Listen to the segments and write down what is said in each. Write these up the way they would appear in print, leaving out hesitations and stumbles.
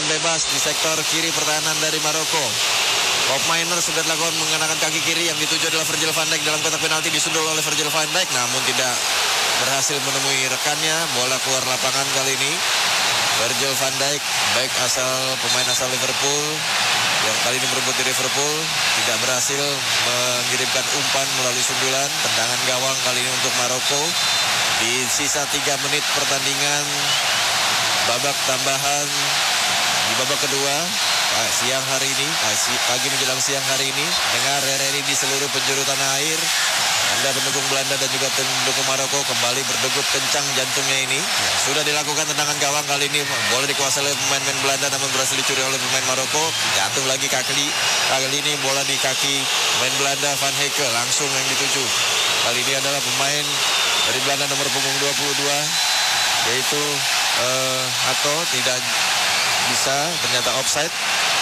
bebas di sektor kiri pertahanan dari Maroko. Pop Miner sudah dilakukan mengenakan kaki kiri, yang dituju adalah Virgil van Dijk dalam kotak penalti, disundul oleh Virgil van Dijk namun tidak berhasil menemui rekannya. Bola keluar lapangan kali ini. Virgil van Dijk, back pemain asal Liverpool yang kali ini merebut di Liverpool, tidak berhasil mengirimkan umpan melalui sundulan. Tendangan gawang kali ini untuk Maroko di sisa 3 menit pertandingan babak tambahan di babak kedua siang hari ini, pagi menjelang siang hari ini. Dengar RRI di seluruh penjuru tanah air, Anda pendukung Belanda dan juga pendukung Maroko, kembali berdegup kencang jantungnya ini. Sudah dilakukan tendangan gawang kali ini, bola dikuasai oleh pemain Belanda namun berhasil dicuri oleh pemain Maroko. Jatuh lagi kali ini bola di kaki pemain Belanda, Van Heke langsung yang dituju. Kali ini adalah pemain dari Belanda nomor punggung 22 yaitu atau tidak bisa, ternyata offside.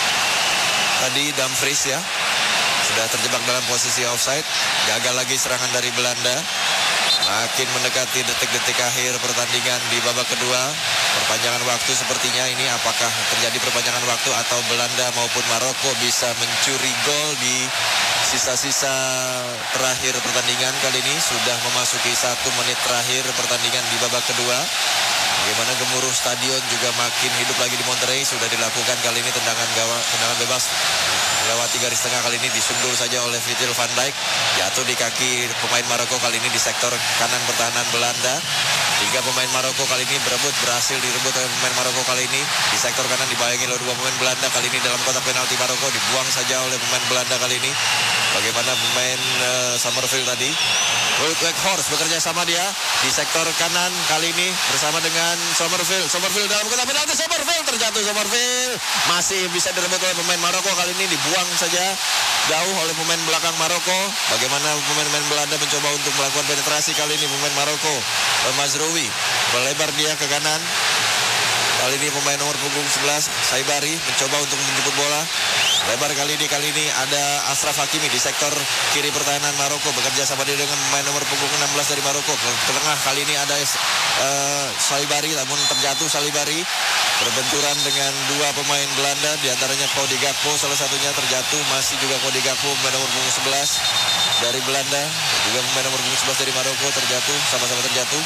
Tadi Dumfries ya sudah terjebak dalam posisi offside. Gagal lagi serangan dari Belanda. Makin mendekati detik-detik akhir pertandingan di babak kedua. Perpanjangan waktu sepertinya ini, apakah terjadi perpanjangan waktu atau Belanda maupun Maroko bisa mencuri gol di sisa-sisa terakhir pertandingan. Kali ini sudah memasuki 1 menit terakhir pertandingan di babak kedua. Bagaimana gemuruh stadion juga makin hidup lagi di Monterrey. Sudah dilakukan kali ini tendangan bebas melewati garis tengah, kali ini disundul saja oleh Virgil van Dijk. Jatuh di kaki pemain Maroko kali ini di sektor kanan pertahanan Belanda. 3 pemain Maroko kali ini berhasil direbut oleh pemain Maroko kali ini. Di sektor kanan dibayangi oleh 2 pemain Belanda kali ini dalam kotak penalti Maroko. Dibuang saja oleh pemain Belanda kali ini. Bagaimana pemain Summerfield tadi. Weghorst bekerja sama dia di sektor kanan kali ini bersama dengan Summerfield dalam kotak penalti. Summerfield terjatuh. Summerfield masih bisa direbut oleh pemain Maroko, kali ini dibuang saja jauh oleh pemain belakang Maroko. Bagaimana pemain Belanda mencoba untuk melakukan penetrasi kali ini. Pemain Maroko Mazraoui melebar dia ke kanan. Kali ini pemain nomor punggung 11 Saibari mencoba untuk menjemput bola. Lebar kali ini ada Ashraf Hakimi di sektor kiri pertahanan Maroko, bekerja sama dia dengan pemain nomor punggung 16 dari Maroko. Ke tengah kali ini ada Saibari, namun terjatuh Saibari. Berbenturan dengan 2 pemain Belanda, diantaranya Cody Gakpo salah satunya terjatuh. Masih juga Cody Gakpo pemain nomor punggung 11 dari Belanda, dan juga pemain nomor punggung 11 dari Maroko terjatuh. Sama-sama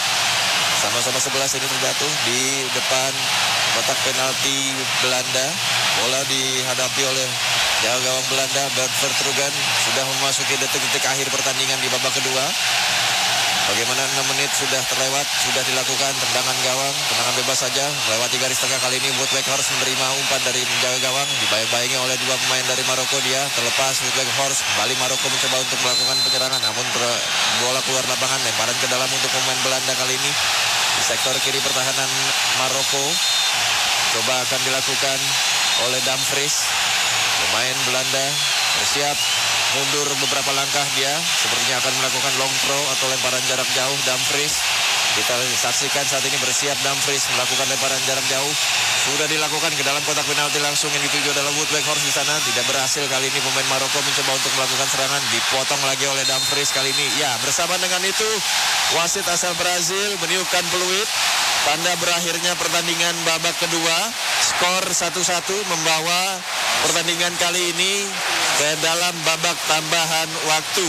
11 ini terjatuh di depan kotak penalti Belanda. Bola dihadapi oleh gawang Belanda, Bert Vertrugan. Sudah memasuki detik-detik akhir pertandingan di babak kedua. Bagaimana 6 menit sudah terlewat, sudah dilakukan tendangan gawang, tendangan bebas saja melewati garis tengah. Kali ini Wout Weghorst menerima umpan dari penjaga gawang, dibayang-bayangi oleh 2 pemain dari Maroko. Dia terlepas Wout Weghorst, kembali Maroko mencoba untuk melakukan penyerangan, namun bola keluar lapangan, lemparan ke dalam untuk pemain Belanda kali ini di sektor kiri pertahanan Maroko. Coba akan dilakukan oleh Dumfries. Pemain Belanda bersiap mundur beberapa langkah, dia sepertinya akan melakukan long throw atau lemparan jarak jauh. Dumfries, kita saksikan saat ini bersiap Dumfries melakukan lemparan jarak jauh. Sudah dilakukan ke dalam kotak penalti langsung, yang dituju adalah Wout Weghorst di sana. Tidak berhasil kali ini pemain Maroko mencoba untuk melakukan serangan, dipotong lagi oleh Dumfries kali ini. Ya, bersama dengan itu wasit asal Brazil meniupkan peluit tanda berakhirnya pertandingan babak kedua. Skor 1-1 membawa pertandingan kali ini ke dalam babak tambahan waktu.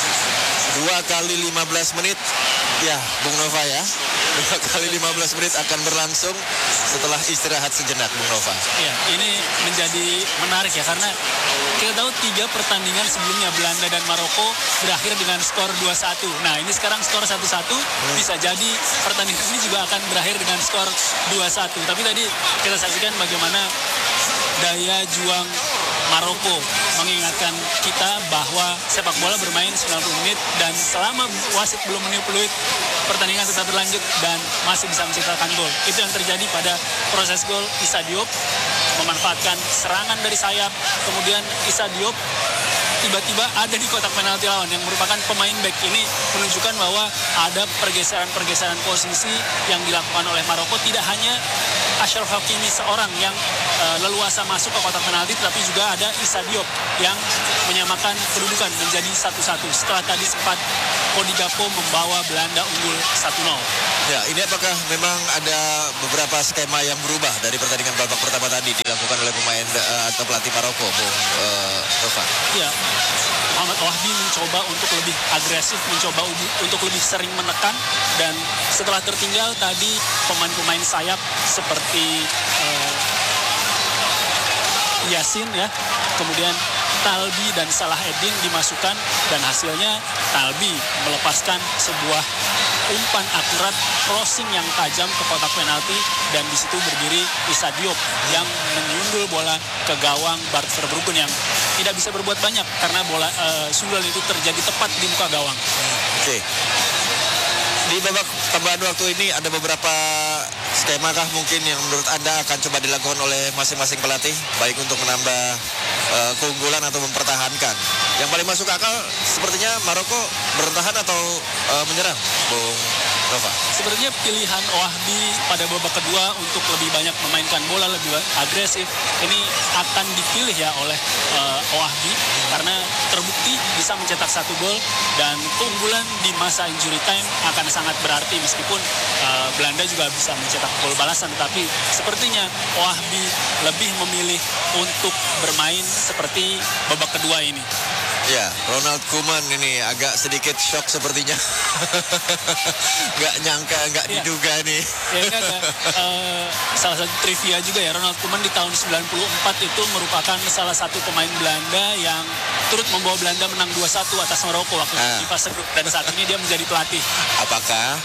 2 kali 15 menit. Ya, Bung Nova ya. 2 kali 15 menit akan berlangsung setelah istirahat sejenak, Bung Nova. Ya, ini menjadi menarik ya, karena kita tahu 3 pertandingan sebelumnya Belanda dan Maroko berakhir dengan skor 2-1. Nah, ini sekarang skor 1-1, bisa jadi pertandingan ini juga akan berakhir dengan skor 2-1. Tapi tadi kita saksikan bagaimana daya juang Maroko mengingatkan kita bahwa sepak bola bermain 90 menit dan selama wasit belum meniup peluit, pertandingan tetap berlanjut dan masih bisa menciptakan gol. Itu yang terjadi pada proses gol. Issa Diop memanfaatkan serangan dari sayap, kemudian Issa Diop tiba-tiba ada di kotak penalti lawan yang merupakan pemain back. Ini menunjukkan bahwa ada pergeseran-pergeseran posisi yang dilakukan oleh Maroko. Tidak hanya Achraf Hakimi seorang yang leluasa masuk ke kotak penalti, tetapi juga ada Issa Diop yang menyamakan kedudukan menjadi 1-1 setelah tadi sempat Cody Gakpo membawa Belanda unggul 1-0. Ya, ini apakah memang ada beberapa skema yang berubah dari pertandingan babak pertama tadi dilakukan oleh pemain atau pelatih Maroko, Bung Nova? Ya, Muhammad Wahbi mencoba untuk lebih agresif, mencoba untuk lebih sering menekan, dan setelah tertinggal tadi pemain-pemain sayap seperti Yasin ya, kemudian Talbi dan Salah Eddin dimasukkan, dan hasilnya Talbi melepaskan sebuah umpan akurat crossing yang tajam ke kotak penalti, dan di situ berdiri Issa Diop yang menyundul bola ke gawang Bart Verbruggen yang tidak bisa berbuat banyak karena bola sundulan itu terjadi tepat di muka gawang. Oke. Di babak tambahan waktu ini ada beberapa skema kah mungkin yang menurut Anda akan coba dilakukan oleh masing-masing pelatih, baik untuk menambah keunggulan atau mempertahankan? Yang paling masuk akal sepertinya Maroko bertahan atau menyerang, Bung Nova? Sebenarnya pilihan Wahbi pada babak kedua untuk lebih banyak memainkan bola, lebih agresif, ini akan dipilih ya oleh Wahbi karena terbukti bisa mencetak 1 gol, dan keunggulan di masa injury time akan sangat berarti meskipun Belanda juga bisa mencetak gol balasan, tetapi sepertinya Wahbi lebih memilih untuk bermain seperti babak kedua ini. Ya, Ronald Koeman ini agak sedikit shock sepertinya. Nggak nyangka, nggak diduga nih. Ya kan, salah satu trivia juga ya, Ronald Koeman di tahun 94 itu merupakan salah satu pemain Belanda yang turut membawa Belanda menang 2-1 atas Maroko waktu di fase grup, dan saat ini dia menjadi pelatih. Apakah?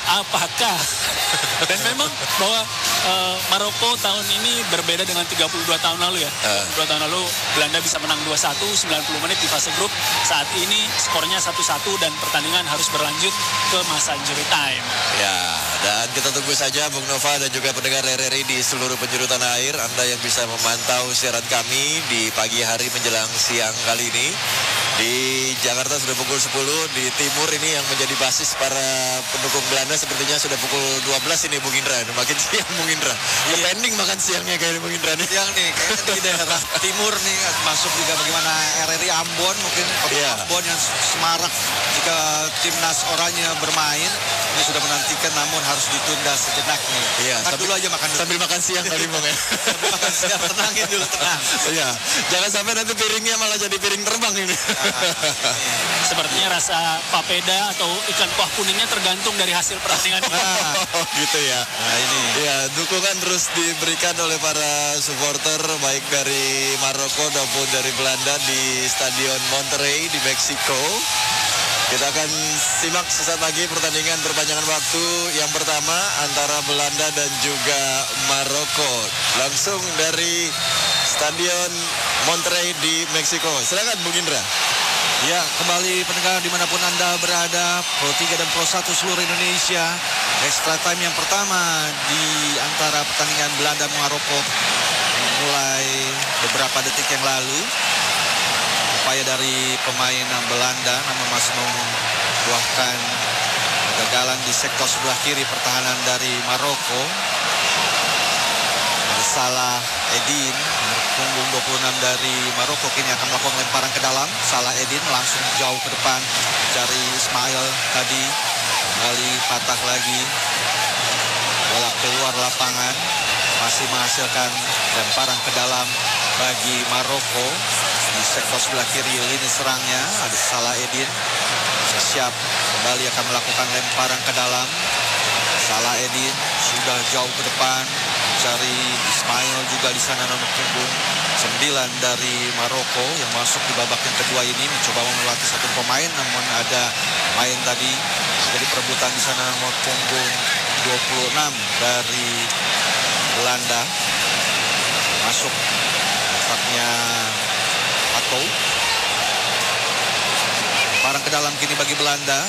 Dan memang bahwa Maroko tahun ini berbeda dengan 32 tahun lalu ya. 32 tahun lalu Belanda bisa menang 2-1 90 menit di fase grup. Saat ini skornya 1-1 dan pertandingan harus berlanjut ke masa injury time. Ya, dan kita tunggu saja Bung Nova dan juga pendengar RRI di seluruh penjuru tanah air, Anda yang bisa memantau siaran kami di pagi hari menjelang siang kali ini. Di Jakarta sudah pukul 10, di timur ini yang menjadi basis para pendukung Belanda sepertinya sudah pukul 12 ini Bung Indra. Makin siang Bung Indra. Pending makan siangnya kayaknya Bung Indra nih. Siang nih, kayaknya di daerah timur nih masuk juga bagaimana RRI Ambon mungkin Ambon yang semarak jika timnas oranye bermain. Ini sudah menantikan namun harus ditunda sejenak nih. Iya, dulu aja makan dulu. Sambil makan siang kali Bung ya. Sambil makan siang, tenangin dulu, tenang. Iya, jangan sampai nanti piringnya malah jadi piring terbang ini. Sepertinya rasa papeda atau ikan kuah kuningnya tergantung dari hasil pertandingan. Gitu ya. Nah ini. Ya, dukungan terus diberikan oleh para supporter baik dari Maroko maupun dari Belanda di Stadion Monterrey di Meksiko. Kita akan simak sesaat lagi pertandingan perpanjangan waktu yang pertama antara Belanda dan juga Maroko. Langsung dari Stadion Monterrey di Meksiko. Silakan Bung Indra. Ya, kembali pendengar dimanapun Anda berada, Pro 3 dan Pro 1 seluruh Indonesia. Extra time yang pertama di antara pertandingan Belanda Maroko mulai beberapa detik yang lalu. Upaya dari pemain Belanda namun masih membuahkan kegagalan di sektor sebelah kiri pertahanan dari Maroko. Salah Eddin punggung 26 dari Maroko kini akan melakukan lemparan ke dalam. Salah Eddin langsung jauh ke depan cari Ismail tadi, kembali patah lagi, bola keluar lapangan, masih menghasilkan lemparan ke dalam bagi Maroko. Di sektor sebelah kiri lini serangnya ada Salah Eddin, siap kembali akan melakukan lemparan ke dalam. Salah Eddin sudah jauh ke depan, cari Ismail juga di sana nomor punggung 9 dari Maroko yang masuk di babak yang kedua ini mencoba melatih satu pemain, namun ada main tadi jadi perebutan di sana nomor punggung 26 dari Belanda masuk letaknya Atau barang ke dalam kini bagi Belanda.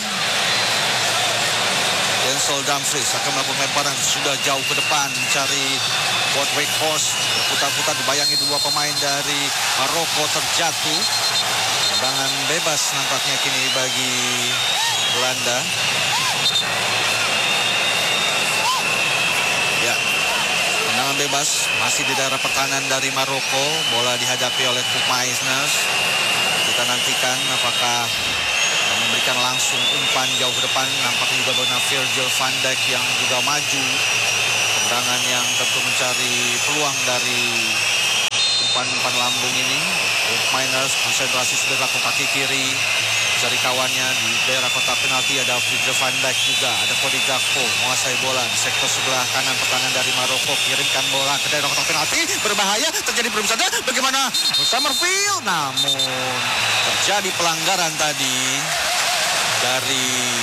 Denzel Dumfries akan melakukan lemparan sudah jauh ke depan mencari Wout Weghorst, berputar-putar dibayangi dua pemain dari Maroko terjatuh. Tendangan bebas nampaknya kini bagi Belanda. Ya, tendangan bebas masih di daerah pertahanan dari Maroko. Bola dihadapi oleh Koopmeiners. Kita nantikan apakah memberikan langsung umpan jauh ke depan. Nampaknya juga benar Virgil van Dijk yang juga maju. Tendangan yang tentu mencari peluang dari umpan-umpan lambung ini. Koopmeiners konsentrasi sudah dilakukan kaki kiri. Cari kawannya di daerah kotak penalti. Ada Virgil van Dijk juga. Ada Cody Gakpo menguasai bola di sektor sebelah kanan pertahanan dari Maroko. Kirimkan bola ke daerah kotak penalti. Berbahaya. Terjadi perusahaan. Bagaimana Summerfield? Namun terjadi pelanggaran tadi dari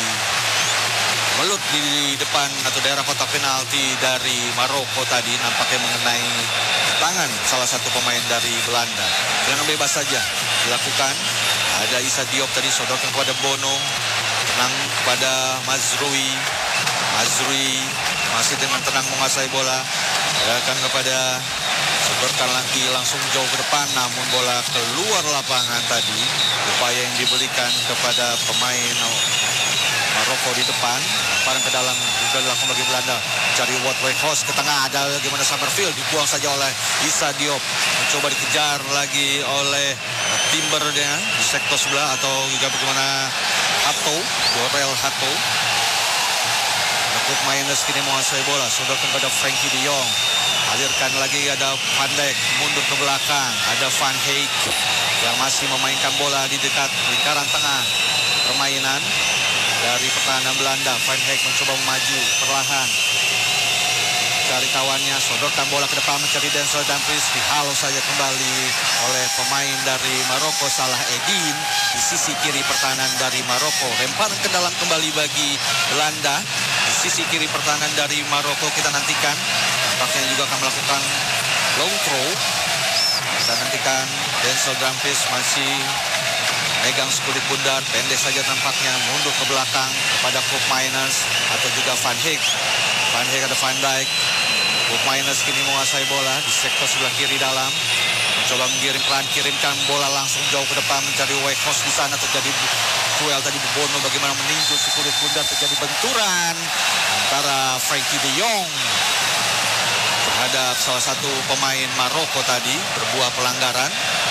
melut di depan atau daerah kotak penalti dari Maroko tadi. Nampaknya mengenai tangan salah satu pemain dari Belanda. Jangan bebas saja dilakukan. Ada Issa Diop tadi sodorkan kepada Bono. Tenang kepada Mazrui. Mazrui masih dengan tenang menguasai bola. Gerakan kepada sodorkan lagi langsung jauh ke depan. Namun bola keluar lapangan tadi. Upaya yang diberikan kepada pemain Maroko di depan. Lemparan ke dalam juga dilakukan bagi Belanda. Cari Wout Weghorst ke tengah. Ada bagaimana Summerfield dibuang saja oleh Issa Diop. Mencoba dikejar lagi oleh Timbernya di sektor sebelah atau juga bagaimana Hato, Dorel Hato. Koopmeiners kini menguasai bola. Sodorkan kepada Frankie de Jong. Alirkan lagi ada Van Dijk mundur ke belakang. Ada Van Heek yang masih memainkan bola di dekat lingkaran tengah permainan dari pertahanan Belanda. Van Heek mencoba maju perlahan. Cari kawannya, sodorkan bola ke depan mencari Denzel Dumfries. Dihalau saja kembali oleh pemain dari Maroko, Salah Eddin di sisi kiri pertahanan dari Maroko. Lemparan ke dalam kembali bagi Belanda di sisi kiri pertahanan dari Maroko. Kita nantikan tampaknya juga akan melakukan long throw. Kita nantikan Denzel Dumfries masih megang sekulit bundar, pendek saja tampaknya, mundur ke belakang kepada Koopmeiners atau juga Van Heek. Van Heek ada Van Dijk. Koopmeiners kini menguasai bola di sektor sebelah kiri dalam. Mencoba kirimkan bola langsung jauh ke depan mencari Weghorst di sana. Terjadi duel tadi Bono bagaimana meninju sekulit bundar. Terjadi benturan antara Frankie de Jong terhadap salah satu pemain Maroko tadi, berbuah pelanggaran.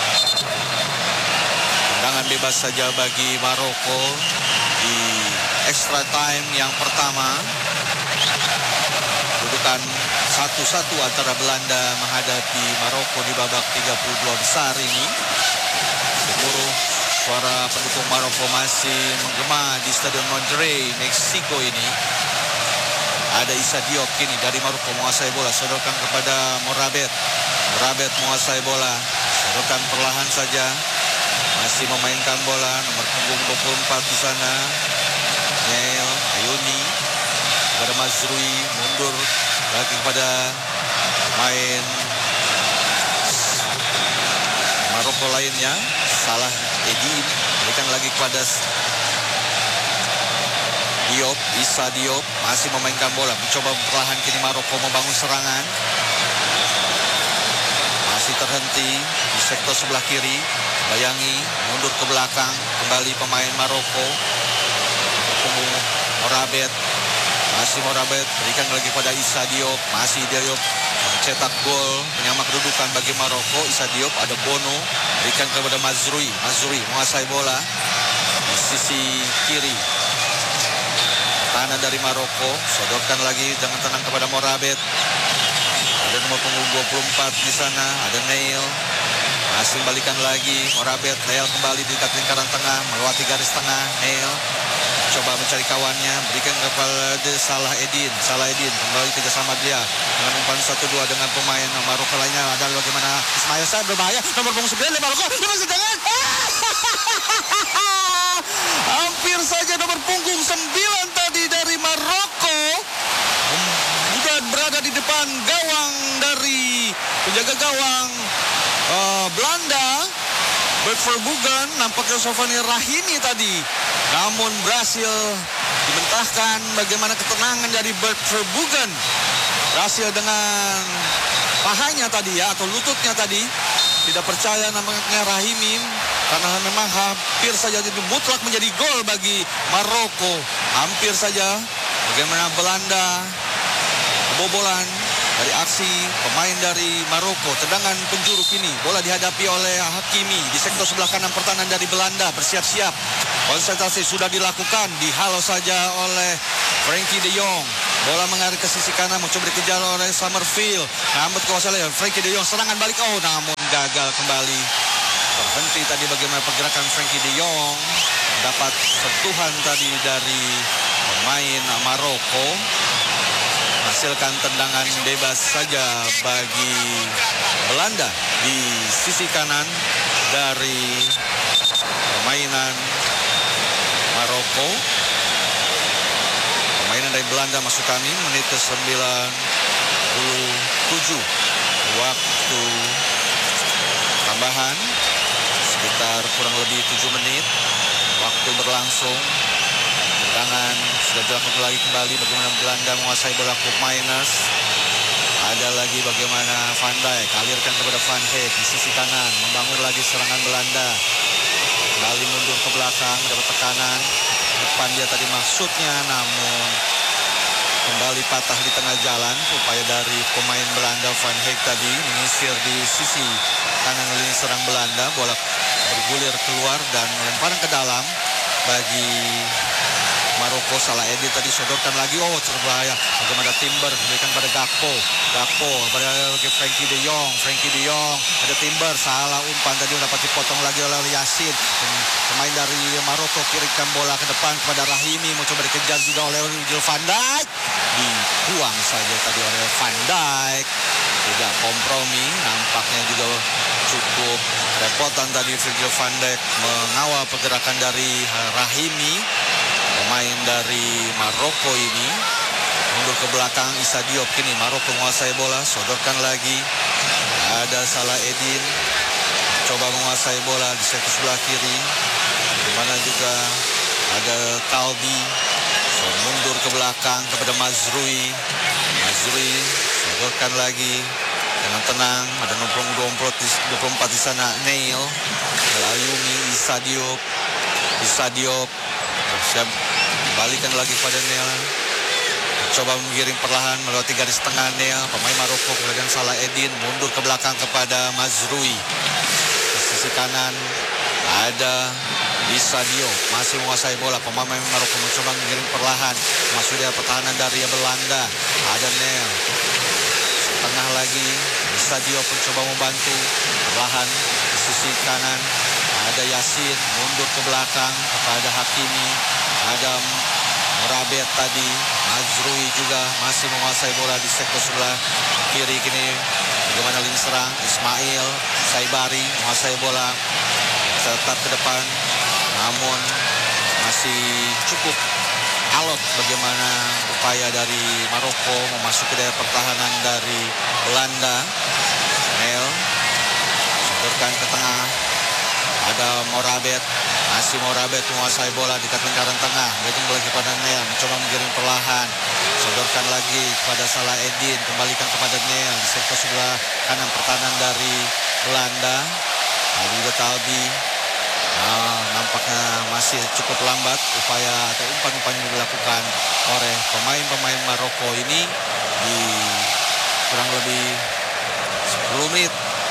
Tendangan bebas saja bagi Maroko di extra time yang pertama. Kedudukan 1-1 antara Belanda menghadapi Maroko di babak 32 besar ini. Seluruh suara pendukung Maroko masih menggema di Stadion Monterrey, Meksiko ini. Ada Issa Diop kini dari Maroko menguasai bola, sodorkan kepada Morabet. Morabet menguasai bola, sodorkan perlahan saja. Masih memainkan bola, nomor punggung 24 di sana. Neil Ayuni kepada Mazrui, mundur lagi kepada main Maroko lainnya. Salah Eddin, berikan lagi kepada Diop. Issa Diop masih memainkan bola, mencoba perlahan kini Maroko membangun serangan. Masih terhenti di sektor sebelah kiri. Bayangi mundur ke belakang kembali pemain Maroko. Punggung Morabet. Masih Morabet berikan lagi pada Issa Diop. Masih Diop mencetak gol penyama kedudukan bagi Maroko. Issa Diop, ada Bono, berikan kepada Mazrui. Mazrui menguasai bola di sisi kiri pertahanan dari Maroko. Sodorkan lagi dengan tenang kepada Morabet. Ada nomor punggung 24 di sana. Ada Neil. Masih balikan lagi Morabet. Neil kembali di dekat lingkaran tengah, melewati garis tengah. Neil coba mencari kawannya, berikan kepada Salah Eddin. Salah Eddin kembali kerjasama dia dengan umpan 1-2 dengan pemain Maroko lainnya. Ada bagaimana Ismail Sarr berbahaya, nomor punggung 9 Maroko. Jangan. Hampir saja nomor punggung 9 tadi dari Maroko sudah berada di depan gawang dari penjaga gawang Belanda, Bert Verbruggen. Nampaknya Sofani Rahimi tadi, namun berhasil dimentahkan. Bagaimana ketenangan dari Bert Verbruggen, berhasil dengan pahanya tadi ya, atau lututnya tadi. Tidak percaya namanya Rahimi, karena memang hampir saja itu mutlak menjadi gol bagi Maroko. Hampir saja bagaimana Belanda kebobolan dari aksi pemain dari Maroko. Tendangan penjuru kini, bola dihadapi oleh Hakimi di sektor sebelah kanan pertahanan dari Belanda. Bersiap-siap, konsentrasi sudah dilakukan, dihalau saja oleh Frenkie de Jong. Bola mengalir ke sisi kanan, mencoba dikejar oleh Summerfield. Namun kuasa oleh Frenkie de Jong, serangan balik, namun gagal kembali. Terhenti tadi bagaimana pergerakan Frenkie de Jong. Dapat sentuhan tadi dari pemain Maroko. Hasilkan tendangan bebas saja bagi Belanda di sisi kanan dari permainan Maroko. Permainan dari Belanda masuk kami menit ke 97. Waktu tambahan sekitar kurang lebih 7 menit. Waktu berlangsung. Tendangan sudah dilakukan lagi kembali bagaimana Belanda menguasai bola Koopmeiners. Ada lagi bagaimana Van Dijk alirkan kepada Van Dijk di sisi kanan, membangun lagi serangan Belanda. Kembali mundur ke belakang, dapat tekanan. Depan dia tadi maksudnya, namun kembali patah di tengah jalan. Upaya dari pemain Belanda, Van Dijk tadi menyisir di sisi kanan lini serang Belanda. Bola bergulir keluar dan lemparan ke dalam bagi Maroko. Salah Edin tadi sodorkan lagi, terbahaya. Bagaimana Timber memberikan pada Gakpo pada Frenkie de Jong. Ada Timber, salah umpan tadi dapat dipotong lagi oleh Yassin. Pemain dari Maroko kirimkan bola ke depan kepada Rahimi, mencoba dikejar juga oleh Virgil van Dijk. Dibuang saja tadi oleh Van Dijk. Tidak kompromi, nampaknya juga cukup repotan tadi Virgil van Dijk mengawal pergerakan dari Rahimi. Pemain dari Maroko ini mundur ke belakang. Issa Diop kini Maroko menguasai bola, sodorkan lagi. Ada Salah Edin coba menguasai bola di sektor sebelah kiri, di mana juga ada Talbi. Mundur ke belakang kepada Mazrui, sodorkan lagi dengan tenang. Ada 24 di sana. Neil Ayumi, Issa Diop siap balikan lagi pada Neil. Coba menggiring perlahan melewati garis tengah Neil. Pemain Maroko kemudian Salah Edin mundur ke belakang kepada Mazrui. Ke sisi kanan ada Issa Diop masih menguasai bola. Pemain Maroko mencoba menggiring perlahan masuk dia pertahanan dari Belanda. Ada Neil tengah lagi. Issa Diop mencoba membantu perlahan di sisi kanan. Ada Yassin mundur ke belakang kepada Hakimi. Ada Morabet tadi. Mazrui juga masih menguasai bola di sektor sebelah kiri kini. Bagaimana lini serang? Ismail Saibari menguasai bola, tetap ke depan, namun masih cukup alot bagaimana upaya dari Maroko memasuki daerah pertahanan dari Belanda. Nel sodorkan ke tengah. Ada Morabet, masih Morabet menguasai bola di lingkaran tengah. Waiting lagi pada Nel, mencoba menggiring perlahan. Sodorkan lagi kepada Salah Edin, kembalikan kepada Nel di sektor sebelah kanan pertahanan dari Belanda. Ada juga Talbi. Nampaknya masih cukup lambat upaya atau umpan-umpan yang dilakukan oleh pemain-pemain Maroko ini di kurang lebih 10 menit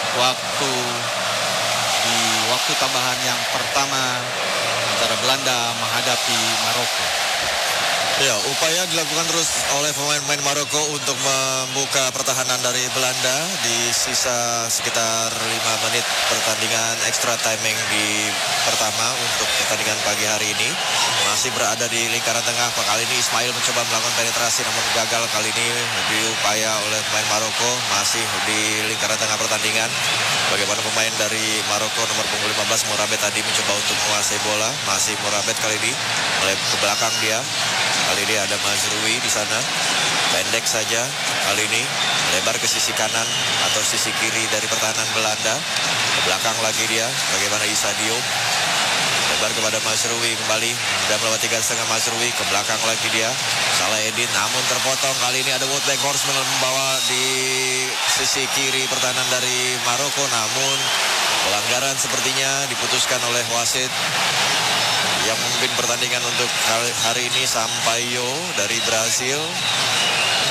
waktu tambahan yang pertama antara Belanda menghadapi Maroko. Ya, upaya dilakukan terus oleh pemain-pemain Maroko untuk membuka pertahanan dari Belanda di sisa sekitar 5 menit pertandingan extra timing di pertama untuk pertandingan pagi hari ini. Masih berada di lingkaran tengah. Kali ini Ismail mencoba melakukan penetrasi namun gagal. Kali ini diupaya oleh pemain Maroko masih di lingkaran tengah pertandingan. Bagaimana pemain dari Maroko nomor punggung 15 Morabet tadi mencoba untuk menguasai bola. Masih Morabet kali ini ke belakang dia. Kali ini ada Mazrui di sana. Pendek saja kali ini. Lebar ke sisi kanan atau sisi kiri dari pertahanan Belanda. Ke belakang lagi dia. Bagaimana Issa Diop. Lebar kepada Mazrui kembali. Sudah melewati garis tengah Mazrui. Ke belakang lagi dia. Salah Edin namun terpotong. Kali ini ada Woodback Horseman membawa di sisi kiri pertahanan dari Maroko. Namun pelanggaran sepertinya diputuskan oleh wasit yang memimpin pertandingan untuk hari ini Sampaio dari Brasil.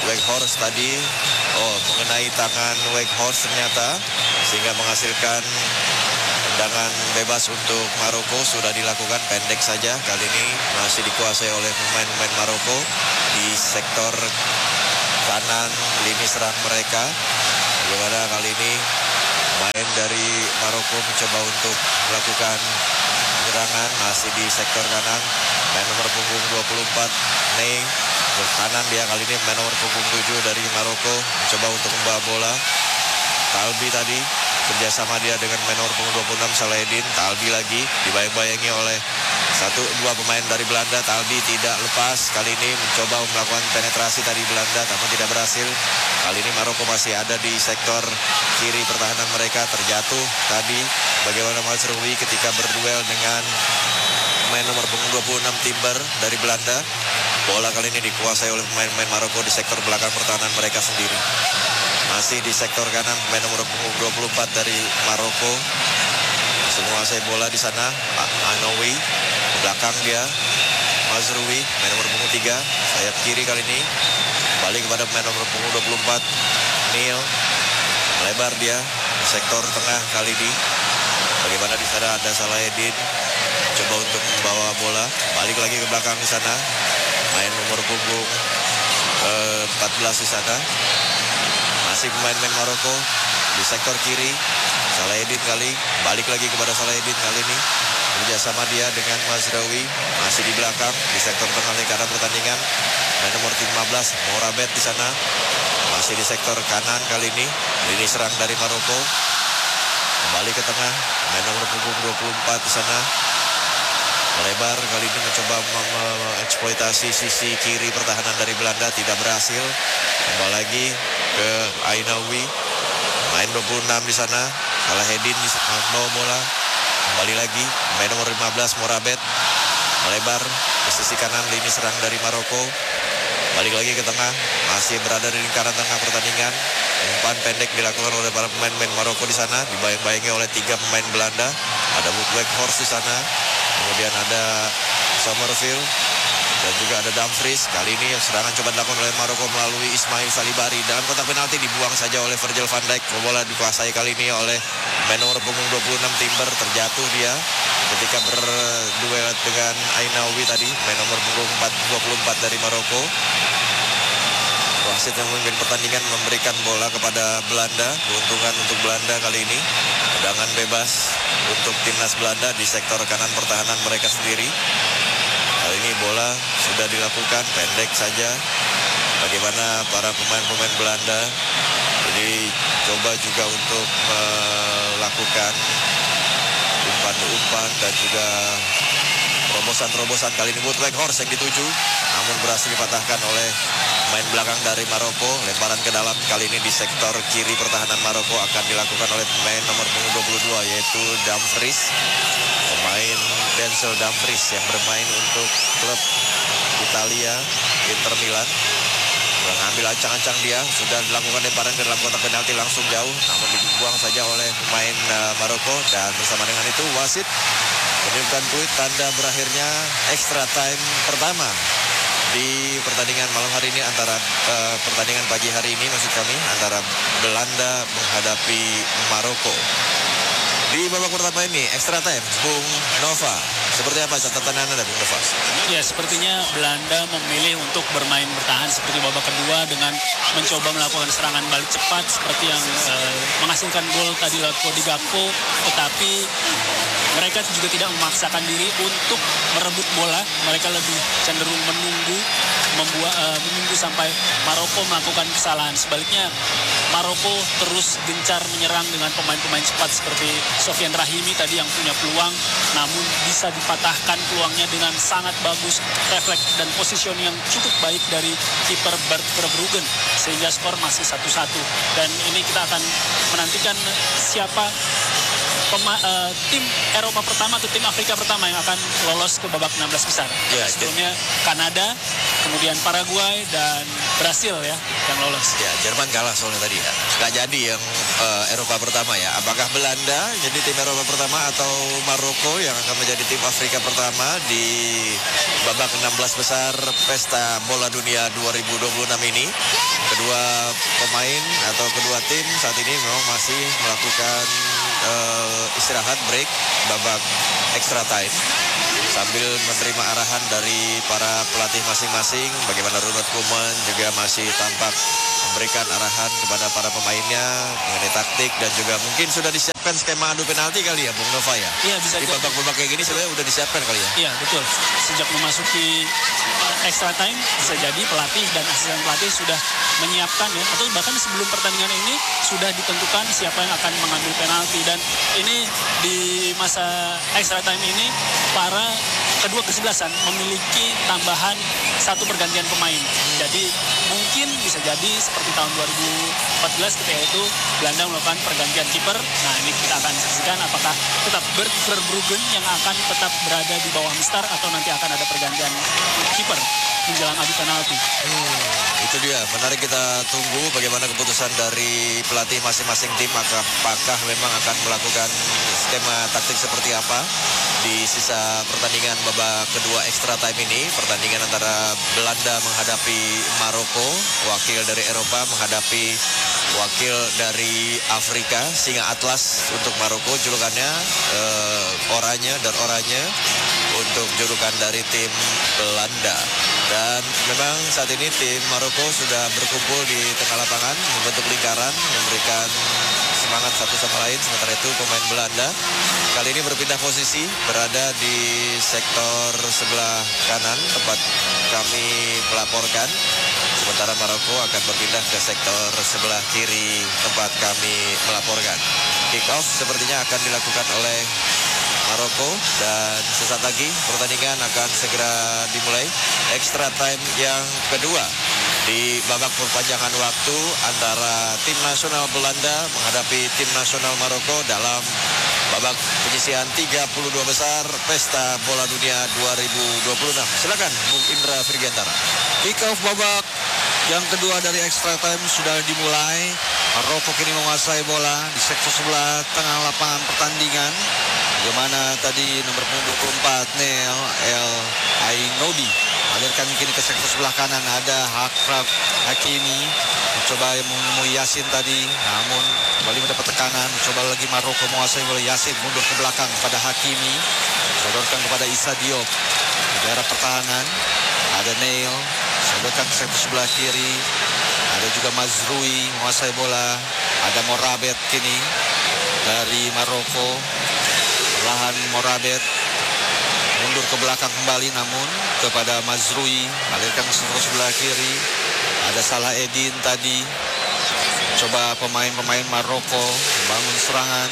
Weghorst tadi. Mengenai tangan Weghorst ternyata, sehingga menghasilkan tendangan bebas untuk Maroko. Sudah dilakukan pendek saja. Kali ini masih dikuasai oleh pemain-pemain Maroko di sektor kanan lini serang mereka. Bagaimana kali ini main dari Maroko mencoba untuk melakukan penyerangan masih di sektor kanan. Main nomor punggung 24 Ney ke kanan dia kali ini. Main nomor punggung 7 dari Maroko mencoba untuk membawa bola. Talbi tadi kerjasama dia dengan main nomor punggung 26 Salahuddin. Talbi lagi dibayang-bayangi oleh 1-2 pemain dari Belanda. Talbi tidak lepas. Kali ini mencoba melakukan penetrasi tadi Belanda, namun tidak berhasil. Kali ini Maroko masih ada di sektor kiri pertahanan mereka. Terjatuh tadi bagaimana Mazraoui ketika berduel dengan pemain nomor punggung 26 Timber dari Belanda. Bola kali ini dikuasai oleh pemain-pemain Maroko di sektor belakang pertahanan mereka sendiri. Masih di sektor kanan pemain nomor punggung 24 dari Maroko menguasai bola di sana. Anoui belakang dia. Mazraoui pemain nomor punggung 3 sayap kiri kali ini balik kepada pemain nomor punggung 24 Neil. Melebar dia di sektor tengah kali ini. Bagaimana di sana ada Salahuddin coba untuk membawa bola balik lagi ke belakang di sana. Main nomor punggung 14 di sana. Masih pemain-pemain Maroko di sektor kiri. Salahuddin kali balik lagi kepada Salahuddin kali ini. Kerjasama dia dengan Mazraoui masih di belakang di sektor tengah lingkaran pertandingan. Main nomor 15 Morabet di sana. Masih di sektor kanan kali ini. Lini serang dari Maroko. Kembali ke tengah. Main nomor punggung 24 di sana. Melebar kali ini mencoba mengeksploitasi sisi kiri pertahanan dari Belanda, tidak berhasil. Kembali lagi ke Ainaoui. Main 26 di sana. Salahuddin membawa bola. Kembali lagi main nomor 15 Morabet. Melebar ke sisi kanan lini serang dari Maroko. Balik lagi ke tengah. Masih berada di lingkaran tengah pertandingan. Umpan pendek dilakukan oleh para pemain-pemain Maroko di sana. Dibayang-bayangi oleh 3 pemain Belanda. Ada Weghorst di sana. Kemudian ada Somerville dan juga ada Dumfries. Kali ini serangan coba dilakukan oleh Maroko melalui Ismail Salibari. Dalam kotak penalti dibuang saja oleh Virgil van Dijk. Bola dikuasai kali ini oleh main nomor punggung 26 Timber. Terjatuh dia ketika berduel dengan Ainaoui tadi. Main nomor punggung 24 dari Maroko. Wasit yang memimpin pertandingan memberikan bola kepada Belanda. Keuntungan untuk Belanda kali ini. Tendangan bebas untuk timnas Belanda di sektor kanan pertahanan mereka sendiri. Kali ini bola sudah dilakukan pendek saja. Bagaimana para pemain-pemain Belanda ini coba juga untuk melakukan umpan-umpan dan juga terobosan-terobosan. Kali ini Weghorst yang dituju, namun berhasil dipatahkan oleh main belakang dari Maroko. Lemparan ke dalam kali ini di sektor kiri pertahanan Maroko akan dilakukan oleh pemain nomor punggung 22 yaitu Dumfries. Pemain Denzel Dumfries yang bermain untuk klub Italia Inter Milan. Mengambil ancang-ancang dia, sudah dilakukan lemparan ke dalam kotak penalti langsung jauh, namun dibuang saja oleh pemain Maroko. Dan bersama dengan itu wasit menunjukkan tweet tanda berakhirnya extra time pertama di pertandingan malam hari ini antara pertandingan pagi hari ini maksud kami antara Belanda menghadapi Maroko. Di babak pertama ini extra time, Bung Nova. Seperti apa catatan Anda, Bung Nova? Ya, sepertinya Belanda memilih untuk bermain bertahan seperti babak kedua dengan mencoba melakukan serangan balik cepat seperti yang menghasilkan gol tadi lewat Cody Gakpo, tetapi mereka juga tidak memaksakan diri untuk merebut bola. Mereka lebih cenderung menunggu sampai Maroko melakukan kesalahan. Sebaliknya Maroko terus gencar menyerang dengan pemain-pemain cepat seperti Sofian Rahimi tadi yang punya peluang, namun bisa dipatahkan peluangnya dengan sangat bagus, refleks dan positioning yang cukup baik dari kiper Bert Verbruggen, sehingga skor masih 1-1. Dan ini kita akan menantikan siapa tim Eropa pertama atau tim Afrika pertama yang akan lolos ke babak 16 besar. Ya, sebelumnya Kanada, kemudian Paraguay dan Brasil ya yang lolos. Ya, Jerman kalah soalnya tadi ya. Nggak jadi yang Eropa pertama ya. apakah Belanda jadi tim Eropa pertama atau Maroko yang akan menjadi tim Afrika pertama di babak 16 besar Pesta Bola Dunia 2026 ini. Kedua pemain atau kedua tim saat ini memang masih melakukan istirahat break babak extra time sambil menerima arahan dari para pelatih masing-masing. Bagaimana Ronald Koeman juga masih tampak memberikan arahan kepada para pemainnya mengenai taktik dan juga mungkin sudah disiapkan skema adu penalti kali ya Bung Nova ya. Iya, bisa Di jadi. babak-babak kayak gini sebenarnya udah disiapkan kali ya. Iya, betul. Sejak memasuki extra time bisa jadi pelatih dan asisten pelatih sudah menyiapkan ya, atau bahkan sebelum pertandingan ini sudah ditentukan siapa yang akan mengambil penalti. Dan ini di masa extra time ini para kedua kesebelasan memiliki tambahan satu pergantian pemain. Jadi mungkin bisa jadi seperti tahun 2014 ketika itu Belanda melakukan pergantian kiper. Nah, ini kita akan saksikan apakah tetap Bert Verbruggen yang akan tetap berada di bawah Mistar atau nanti akan ada pergantian kiper menjelang adu penalti. Itu dia, menarik kita tunggu bagaimana keputusan dari pelatih masing-masing tim. Apakah memang akan melakukan skema taktik seperti apa di sisa pertandingan babak kedua extra time ini. Pertandingan antara Belanda menghadapi Maroko, wakil dari Eropa menghadapi wakil dari Afrika, Singa Atlas untuk Maroko julukannya, oranye dan oranye untuk julukan dari tim Belanda. Dan memang saat ini tim Maroko sudah berkumpul di tengah lapangan membentuk lingkaran, memberikan semangat satu sama lain. Sementara itu pemain Belanda kali ini berpindah posisi, berada di sektor sebelah kanan tempat kami melaporkan. Sementara Maroko akan berpindah ke sektor sebelah kiri tempat kami melaporkan. Kick off sepertinya akan dilakukan oleh Maroko dan sesaat lagi pertandingan akan segera dimulai. Extra time yang kedua di babak perpanjangan waktu antara tim nasional Belanda menghadapi tim nasional Maroko dalam babak penyisihan 32 besar Pesta Bola Dunia 2026. Silakan Bung Indra Firgiantara. Kick off babak yang kedua dari extra time sudah dimulai. Maroko kini menguasai bola di sektor sebelah tengah lapangan pertandingan. Bagaimana tadi nomor punggung 24 Neil El Ainobi alirkan kini ke sektor sebelah kanan. Ada Akraf Hakimi mencoba menemui Yasin tadi, namun kembali mendapat tekanan. Mencoba lagi Maroko menguasai bola. Yasin mundur ke belakang kepada Hakimi, sodorkan kepada Issa Diop di daerah pertahanan. Ada Neil, sodorkan ke sektor sebelah kiri. Ada juga Mazrui menguasai bola. Ada Morabet kini dari Maroko. Perlahan Morabet mundur ke belakang kembali, namun kepada Mazrui, alirkan ke sebelah kiri. Ada Salah Edin tadi. Coba pemain-pemain Maroko membangun serangan,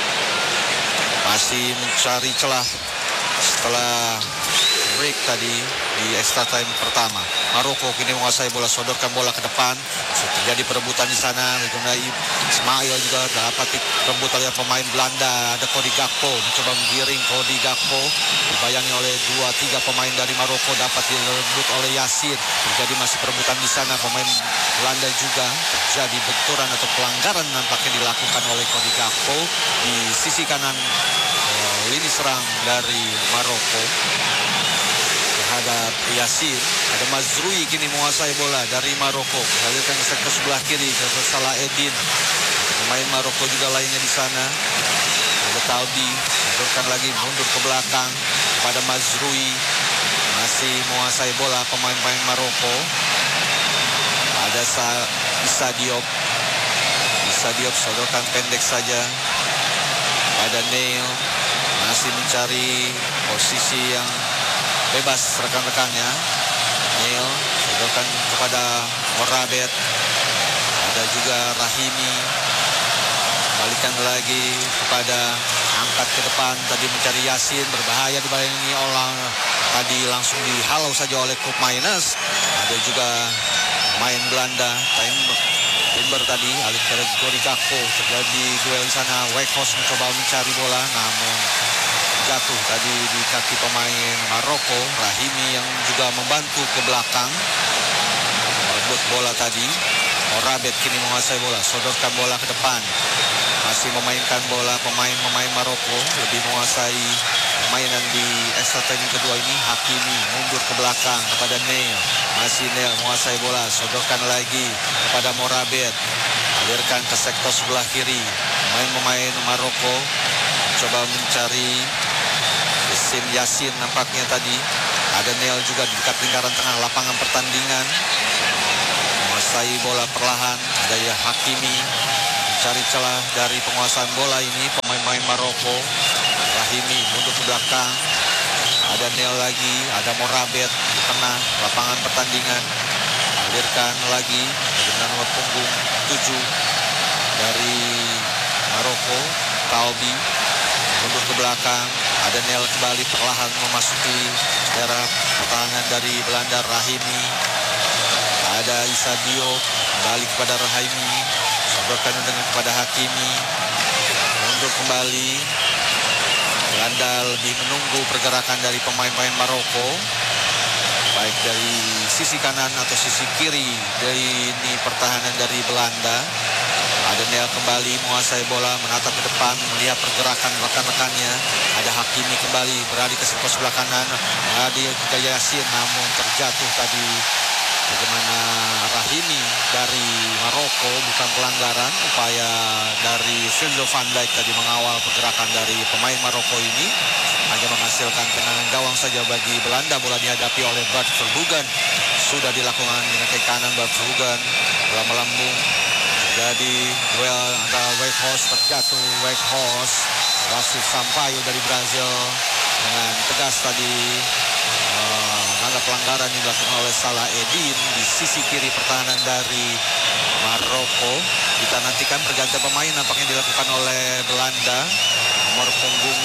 masih mencari celah setelah break tadi di extra time pertama. Maroko kini menguasai bola, sodorkan bola ke depan. Terjadi perebutan di sana. Ismail juga dapat direbut oleh pemain Belanda. Ada Cody Gakpo mencoba menggiring. Cody Gakpo dibayangi oleh 2-3 pemain dari Maroko, dapat direbut oleh Yasin. Terjadi masih perebutan di sana. Pemain Belanda juga terjadi benturan atau pelanggaran nampaknya dilakukan oleh Cody Gakpo di sisi kanan lini serang dari Maroko terhadap Yasin. Ada Mazrui kini menguasai bola dari Maroko, alirkan ke sektor sebelah kiri ke Salah Edin. Pemain Maroko juga lainnya di sana. Ada Taudi, alirkan lagi mundur ke belakang kepada Mazrui. Masih menguasai bola pemain-pemain Maroko. Ada Issa Diop. Issa Diop sodorkan pendek saja. Ada Neil, masih mencari posisi yang bebas rekan-rekannya. Neil sodorkan kepada Morabet. Ada juga Rahimi, balikan lagi kepada angkat ke depan. Tadi mencari Yasin, berbahaya dibayangi orang. Tadi langsung dihalau saja oleh Koop Miners. Ada juga main Belanda, Timber tadi, alih ke Cody Gakpo. Terjadi duel di sana. Weghorst mencoba mencari bola, namun jatuh tadi di kaki pemain Maroko. Rahimi yang juga membantu ke belakang merebut bola tadi. Morabet kini menguasai bola, sodorkan bola ke depan. Masih memainkan bola pemain Maroko, lebih menguasai permainan di extra time kedua ini. Hakimi mundur ke belakang kepada Neil. Masih Neil menguasai bola, sodorkan lagi kepada Morabet. Alirkan ke sektor sebelah kiri. Pemain Maroko coba mencari Yasin Yasin nampaknya tadi. Ada Neil juga di dekat lingkaran tengah lapangan pertandingan. Menguasai bola perlahan. Ada ya Hakimi mencari celah dari penguasaan bola ini pemain Maroko. Rahimi mundur ke belakang. Ada Neil lagi, ada Morabet di tengah lapangan pertandingan. Alirkan lagi dengan nomor punggung 7 dari Maroko, Talbi mundur ke belakang. Ada Neil kembali perlahan memasuki daerah pertahanan dari Belanda. Rahimi, ada Issa Diop kembali kepada Rahimi, sodorkan dengan kepada Hakimi, mundur kembali. Belanda lebih menunggu pergerakan dari pemain-pemain Maroko, baik dari sisi kanan atau sisi kiri dari ini pertahanan dari Belanda. Ada Neil kembali menguasai bola, menatap ke depan, melihat pergerakan rekan-rekannya. Ada Hakimi kembali beralih ke sektor sebelah kanan. Ada Yasin namun terjatuh tadi. Bagaimana Rahimi dari Maroko, bukan pelanggaran. Upaya dari Virgil van Dijk tadi mengawal pergerakan dari pemain Maroko ini hanya menghasilkan tendangan gawang saja bagi Belanda. Bola dihadapi oleh Bart Verbruggen. Sudah dilakukan dengan kaki kanan Bart Verbruggen. Bola melambung. Jadi duel antara Weghorst, terjatuh Weghorst. Wasif Sampaio dari Brazil dengan tegas tadi menganggap pelanggaran yang dilakukan oleh Salah Eddin di sisi kiri pertahanan dari Maroko. Kita nantikan pergantian pemain nampaknya dilakukan oleh Belanda. Nomor punggung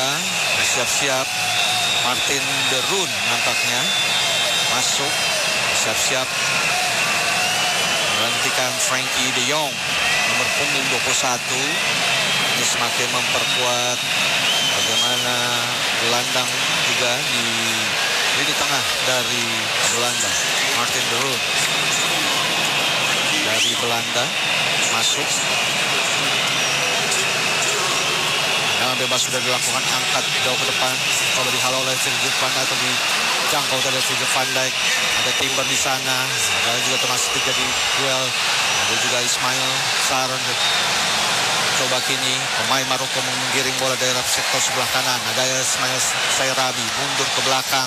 3 siap-siap Martin de Roon nampaknya masuk, siap-siap menggantikan Frankie de Jong. Nomor punggung 21 ini semakin memperkuat bagaimana gelandang juga di lini tengah dari Belanda. Martin de Roon dari Belanda masuk. Tendangan bebas sudah dilakukan, angkat jauh ke depan, coba dihalau oleh Virgil van Dijk atau dijangkau oleh Virgil van Dijk. Ada Timber di sana, ada juga Thomas terjadi duel. Ada juga Ismail Sarr. Coba kini pemain Maroko menggiring bola dari sektor sebelah kanan. Ada Ismail Sayrabi mundur ke belakang.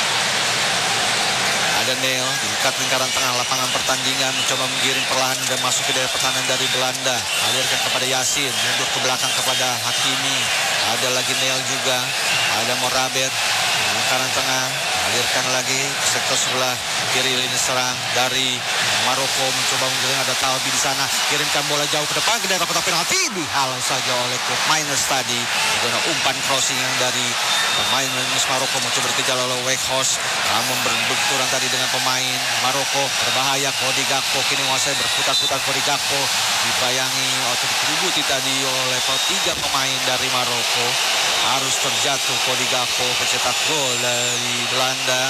Ada Neil di dekat lingkaran tengah lapangan pertandingan, mencoba menggiring perlahan dan masuk ke daerah pertahanan dari Belanda. Alirkan kepada Yasin, mundur ke belakang kepada Hakimi. Ada lagi Neil juga, ada Morabet di lingkaran tengah. Alirkan lagi ke sektor sebelah kiri lini serang dari Maroko, mencoba menggiring. Ada Talbi di sana, kirimkan bola jauh ke depan ke daerah kotak penalti, dihalau saja oleh klub Miners tadi. Dengan umpan crossing yang dari pemain Maroko mencoba dikejar oleh Weghorst, namun berbenturan tadi dengan pemain Maroko. Berbahaya. Cody Gakpo kini menguasai, berputar-putar. Cody Gakpo dibayangi atau dikerubuti tadi oleh 3 pemain dari Maroko. Harus terjatuh Cody Gakpo, pencetak gol dari Belanda.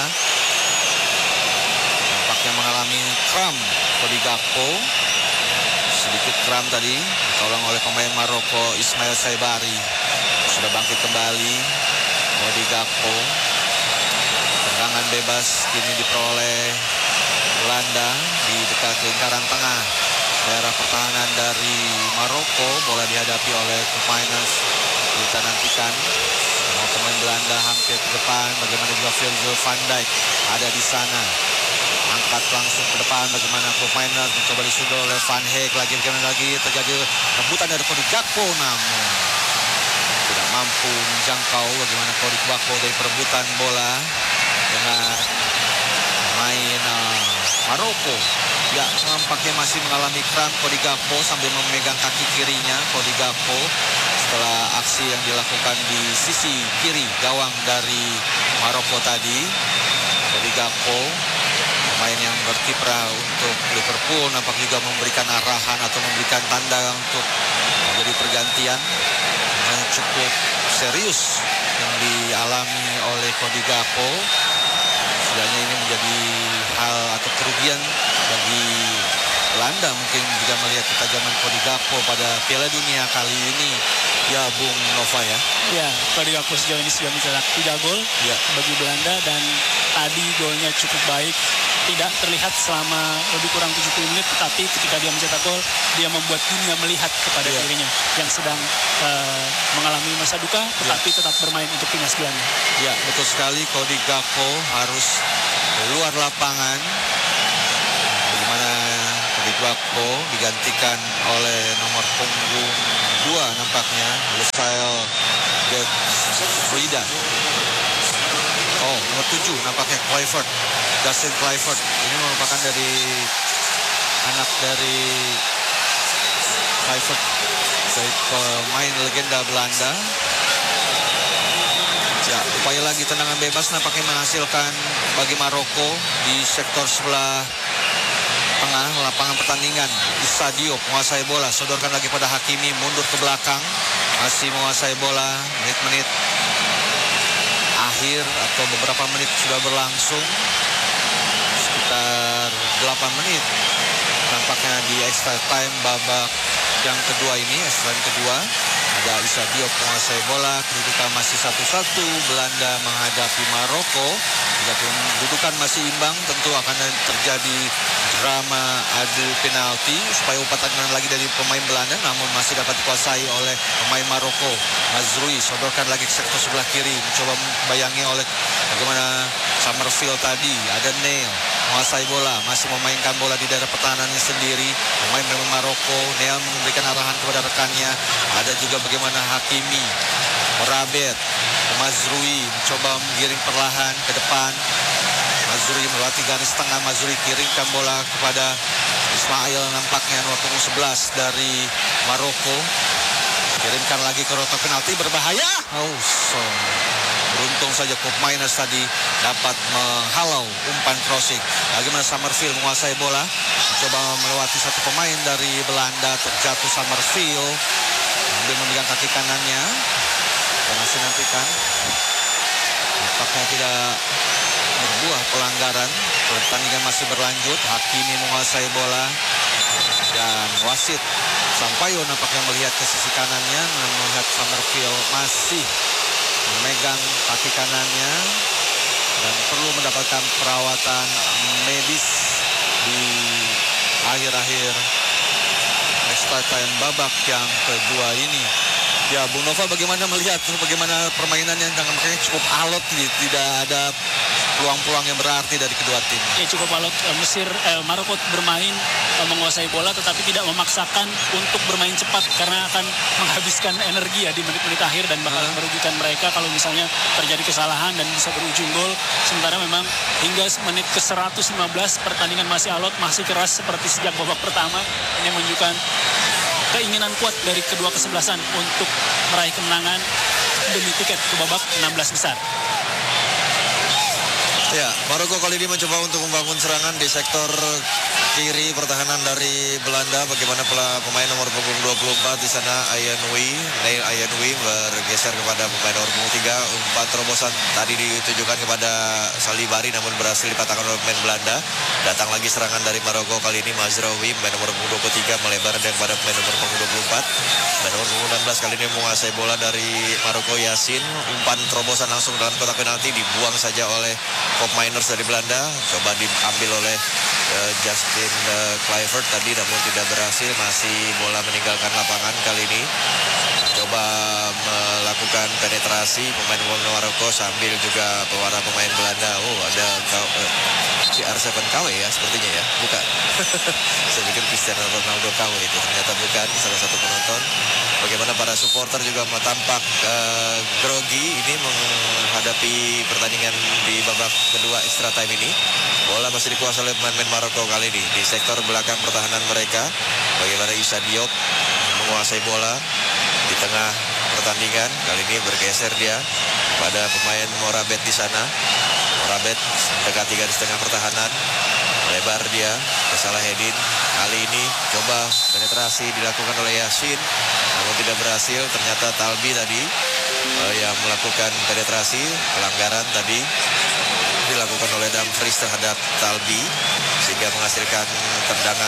Nampaknya mengalami kram Cody Gakpo. Sedikit kram tadi, ditolong oleh pemain Maroko Ismail Saibari. Sudah bangkit kembali Cody Gakpo. Tendangan bebas kini diperoleh Belanda di dekat lingkaran tengah daerah pertahanan dari Maroko. Bola dihadapi oleh Miners. Kita nantikan semua pemain Belanda hampir ke depan. Bagaimana juga Virgil van Dijk ada di sana. Angkat langsung ke depan. Bagaimana Miners mencoba disundul oleh Van Heek. Bagaimana lagi terjadi rebutan dari Cody Gakpo, namun tidak mampu menjangkau. Bagaimana Cody Gakpo dari perebutan bola dengan main Maroko. Ya, nampaknya masih mengalami kram Cody Gakpo sambil memegang kaki kirinya. Cody Gakpo setelah aksi yang dilakukan di sisi kiri gawang dari Maroko tadi. Cody Gakpo, pemain yang berkiprah untuk Liverpool, nampak juga memberikan arahan atau memberikan tanda untuk menjadi pergantian yang cukup serius yang dialami oleh Cody Gakpo. Setidaknya ini menjadi hal atau kerugian bagi Belanda mungkin juga melihat ketajaman Cody Gakpo pada Piala Dunia kali ini. Ya, Bung Nova ya. Ya, Cody Gakpo sejauh ini sudah mencetak 3 gol Ya. bagi Belanda dan tadi golnya cukup baik. Tidak terlihat selama lebih kurang 70 menit, tetapi ketika dia mencetak gol, dia membuat dunia melihat kepada dirinya yang sedang mengalami masa duka, tetapi tetap bermain untuk timnas Belanda. Ya, betul sekali. Cody Gakpo harus keluar lapangan. Bagaimana Cody Gakpo digantikan oleh nomor punggung 2 nampaknya, Lusail Frida. Oh, nomor 7 nampaknya Kluivert, Justin Kluivert. Ini merupakan dari anak dari Kluivert, dari pemain legenda Belanda. Ya, upaya lagi tendangan bebas nampaknya menghasilkan bagi Maroko di sektor sebelah tengah lapangan pertandingan. Issa Diop menguasai bola, sodorkan lagi pada Hakimi, mundur ke belakang, masih menguasai bola. Menit-menit akhir atau beberapa menit sudah berlangsung, sekitar 8 menit nampaknya di extra time babak yang kedua ini. Extra time kedua ada Issa Diop menguasai bola, kedudukan masih 1-1, Belanda menghadapi Maroko. Jika kedudukan masih imbang, tentu akan terjadi drama adu penalti supaya umpan tendangan lagi dari pemain Belanda, namun masih dapat dikuasai oleh pemain Maroko. Mazrui sodorkan lagi ke sektor sebelah kiri, mencoba membayangi oleh bagaimana Summerfield tadi. Ada Neil menguasai bola, masih memainkan bola di daerah pertahanannya sendiri. Pemain Maroko, Neil memberikan arahan kepada rekannya. Ada juga bagaimana Hakimi, Morabet, Mazrui mencoba menggiring perlahan ke depan. Mazrui melewati garis tengah, Mazrui kirimkan bola kepada Ismail, nampaknya nomor punggung 11 dari Maroko. Kirimkan lagi ke kotak penalti, berbahaya. Beruntung saja Pop Miners tadi dapat menghalau umpan crossing. Bagaimana Summerfield menguasai bola, mencoba melewati satu pemain dari Belanda, terjatuh Summerfield sambil memegang kaki kanannya. Dan masih nantikan, nampaknya tidak berbuah pelanggaran. Pertandingan masih berlanjut. Hakimi menguasai bola dan wasit Sampaio nampaknya melihat ke sisi kanannya, melihat Summerfield masih memegang kaki kanannya dan perlu mendapatkan perawatan medis di akhir-akhir extra time babak yang kedua ini. Ya, Bung Nova, bagaimana melihat bagaimana permainan yang makanya cukup alot, tidak ada peluang-peluang yang berarti dari kedua tim. Ya, cukup alot. Maroko bermain menguasai bola tetapi tidak memaksakan untuk bermain cepat karena akan menghabiskan energi ya di menit-menit akhir dan bakal merugikan mereka kalau misalnya terjadi kesalahan dan bisa berujung gol. Sementara memang hingga menit ke 115 pertandingan masih alot, masih keras seperti sejak babak pertama. Ini menunjukkan keinginan kuat dari kedua kesebelasan untuk meraih kemenangan demi tiket ke babak 16 besar. Ya, Maroko kali ini mencoba untuk membangun serangan di sektor kiri pertahanan dari Belanda. Bagaimana pemain nomor punggung 24 di sana, Neil Ayanui bergeser kepada pemain nomor punggung 3. Umpan terobosan tadi ditujukan kepada Salibari namun berhasil dipatahkan oleh pemain Belanda. Datang lagi serangan dari Maroko kali ini, Mazraoui pemain nomor punggung 23 melebar dan kepada pemain nomor punggung 24. Pemain nomor punggung 16 kali ini menguasai bola dari Maroko, Yasin. Umpan terobosan langsung dalam kotak penalti dibuang saja oleh Pop Miners dari Belanda. Coba diambil oleh Justin Kluivert tadi namun tidak berhasil. Masih bola meninggalkan lapangan kali ini. Coba melakukan penetrasi pemain Maroko sambil juga para pemain Belanda. Oh, ada CR7KW ya sepertinya ya. Bukan. Saya pikir Cristiano Ronaldo KW itu. Ternyata bukan, salah satu penonton. Bagaimana para supporter juga tampak grogi ini menghadapi pertandingan di babak kedua extra time ini. Bola masih dikuasai oleh pemain Maroko kali ini di sektor belakang pertahanan mereka. Bagaimana Issa Diop menguasai bola di tengah pertandingan. Kali ini bergeser dia pada pemain Morabet di sana. Morabet mendekati garis tengah pertahanan. Lebar dia ke Salahedin. Kali ini coba penetrasi dilakukan oleh Yasin namun tidak berhasil. Ternyata Talbi tadi yang melakukan penetrasi. Pelanggaran tadi dilakukan oleh Dumfries terhadap Talbi sehingga menghasilkan tendangan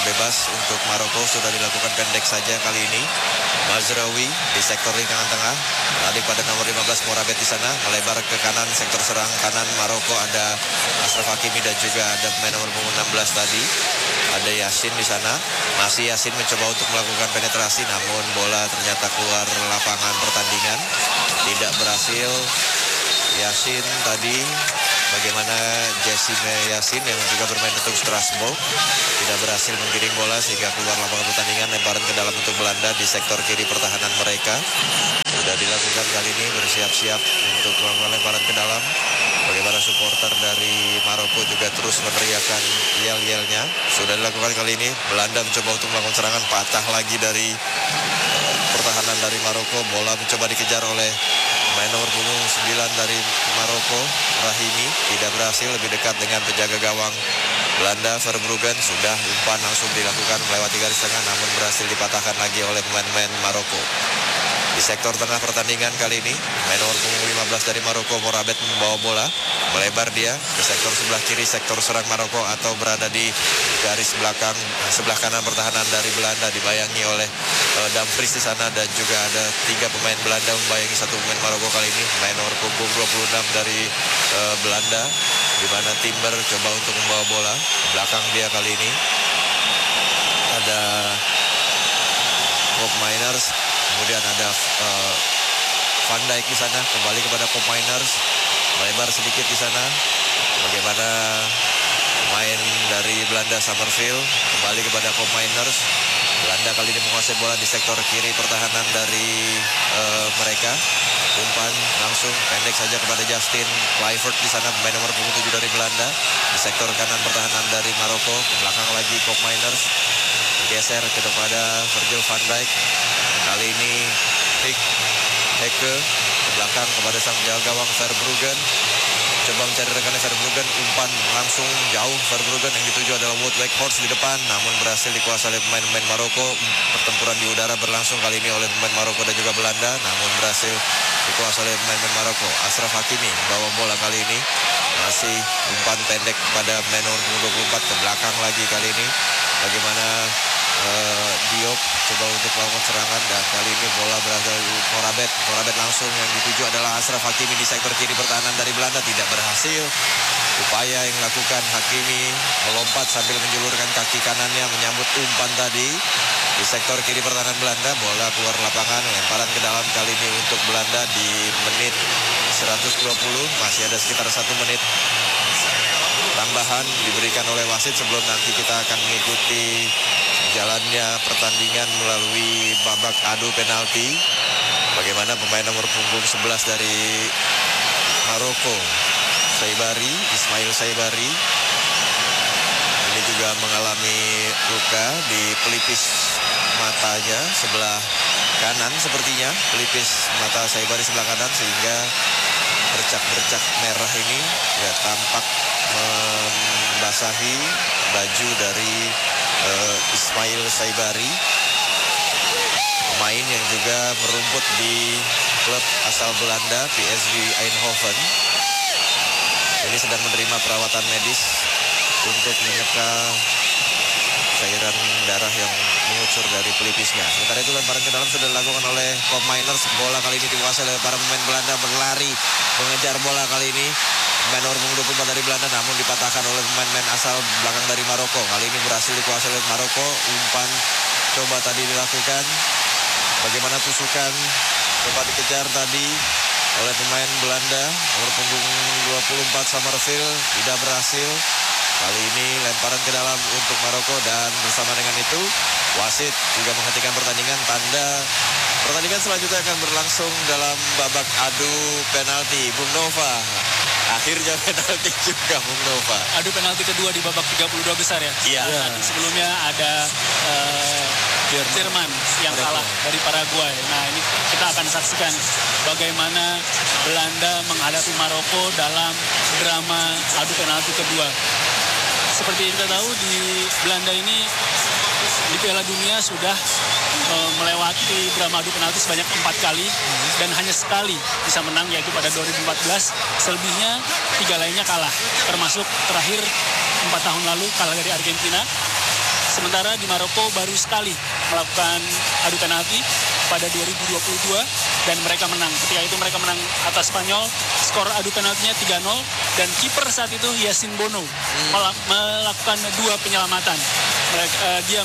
bebas untuk Maroko sudah dilakukan pendek saja kali ini. Mazraoui di sektor lingkaran tengah, balik pada nomor 15 Morabet di sana, melebar ke kanan sektor serang kanan Maroko ada Ashraf Hakimi dan juga ada pemain nomor 16 tadi. Ada Yasin di sana, masih Yasin mencoba untuk melakukan penetrasi, namun bola ternyata keluar lapangan pertandingan, tidak berhasil. Yasin tadi, bagaimana Jessime Yasin yang juga bermain untuk Strasbourg, tidak berhasil menggiring bola sehingga keluar lapangan pertandingan. Lemparan ke dalam untuk Belanda di sektor kiri pertahanan mereka. Sudah dilakukan kali ini, bersiap-siap untuk melakukan lemparan ke dalam. Bagaimana supporter dari Maroko juga terus meneriakan yel-yelnya. Sudah dilakukan kali ini, Belanda mencoba untuk melakukan serangan, patah lagi dari pertahanan dari Maroko. Bola mencoba dikejar oleh pemain nomor punggung 9 dari Maroko, Rahimi, tidak berhasil, lebih dekat dengan penjaga gawang Belanda, Verbruggen. Sudah umpan langsung dilakukan melewati garis tengah, namun berhasil dipatahkan lagi oleh pemain-pemain Maroko. Di sektor tengah pertandingan kali ini, pemain nomor punggung 15 dari Maroko, Morabet, membawa bola, melebar dia ke sektor sebelah kiri, sektor serang Maroko, atau berada di garis belakang sebelah kanan pertahanan dari Belanda, dibayangi oleh Dumfries di sana, dan juga ada 3 pemain Belanda membayangi 1 pemain Maroko kali ini. Pemain nomor punggung 26 dari Belanda, di mana Timber coba untuk membawa bola belakang dia kali ini. Ada Koop Meiners, kemudian ada Van Dijk di sana, kembali kepada Koop Meiners, melebar sedikit di sana. Bagaimana pemain dari Belanda, Summerfield, kembali kepada Koop Meiners. Belanda kali ini menguasai bola di sektor kiri pertahanan dari mereka. Umpan langsung pendek saja kepada Justin Kluivert di sana, pemain nomor 7 dari Belanda. Di sektor kanan pertahanan dari Maroko, ke belakang lagi Koop Meiners, geser kepada Virgil van Dijk. Kali ini Heke ke belakang kepada sang penjaga gawang Verbruggen. Coba mencari rekannya Verbruggen, umpan langsung jauh Verbruggen, yang dituju adalah Wout Weghorst di depan, namun berhasil dikuasai oleh pemain-pemain Maroko. Pertempuran di udara berlangsung kali ini oleh pemain Maroko dan juga Belanda, namun berhasil dikuasai oleh pemain-pemain Maroko. Ashraf Hakimi bawa bola kali ini, masih umpan pendek pada pemain nomor 24 ke belakang lagi kali ini. Bagaimana Diop coba untuk melakukan serangan, dan kali ini bola berasal dari Morabet langsung, yang dituju adalah Ashraf Hakimi di sektor kiri pertahanan dari Belanda, tidak berhasil. Upaya yang dilakukan Hakimi melompat sambil menjulurkan kaki kanannya menyambut umpan tadi di sektor kiri pertahanan Belanda. Bola keluar lapangan, lemparan ke dalam kali ini untuk Belanda di menit 120. Masih ada sekitar 1 menit tambahan diberikan oleh wasit sebelum nanti kita akan mengikuti jalannya pertandingan melalui babak adu penalti. Bagaimana pemain nomor punggung 11 dari Maroko, Ismail Saibari, ini juga mengalami luka di pelipis matanya sebelah kanan, sepertinya pelipis mata Saibari sebelah kanan, sehingga bercak-bercak merah ini ya tampak membasahi baju dari Ismail Saibari, pemain yang juga merumput di klub asal Belanda PSV Eindhoven. Ini sedang menerima perawatan medis untuk menyeka cairan darah yang mengucur dari pelipisnya. Sementara itu lemparan ke dalam sudah dilakukan oleh Koop Meiners. Bola kali ini dikuasai oleh para pemain Belanda, berlari mengejar bola kali ini pemain nomor 24 dari Belanda, namun dipatahkan oleh pemain-pemain asal belakang dari Maroko. Kali ini berhasil dikuasai oleh Maroko. Umpan coba tadi dilakukan, bagaimana tusukan coba dikejar tadi oleh pemain Belanda nomor punggung 24 Summerfield, tidak berhasil. Kali ini lemparan ke dalam untuk Maroko, dan bersama dengan itu wasit juga menghentikan pertandingan. Tanda pertandingan selanjutnya akan berlangsung dalam babak adu penalti. Bung Nova, akhirnya penalti juga Bung Nova. Adu penalti kedua di babak 32 besar ya. Iya. Sebelumnya ada Jerman yang kalah dari Paraguay. Nah, ini kita akan saksikan bagaimana Belanda menghadapi Maroko dalam drama adu penalti kedua. Seperti kita tahu, di Belanda ini di Piala Dunia sudah melewati drama adu penalti sebanyak 4 kali dan hanya sekali bisa menang, yaitu pada 2014. Selebihnya 3 lainnya kalah, termasuk terakhir 4 tahun lalu kalah dari Argentina. Sementara di Maroko baru sekali melakukan adu penalti pada 2022 dan mereka menang. Ketika itu mereka menang atas Spanyol, skor adu penaltinya 3-0 dan kiper saat itu Yacine Bono melakukan 2 penyelamatan. Dia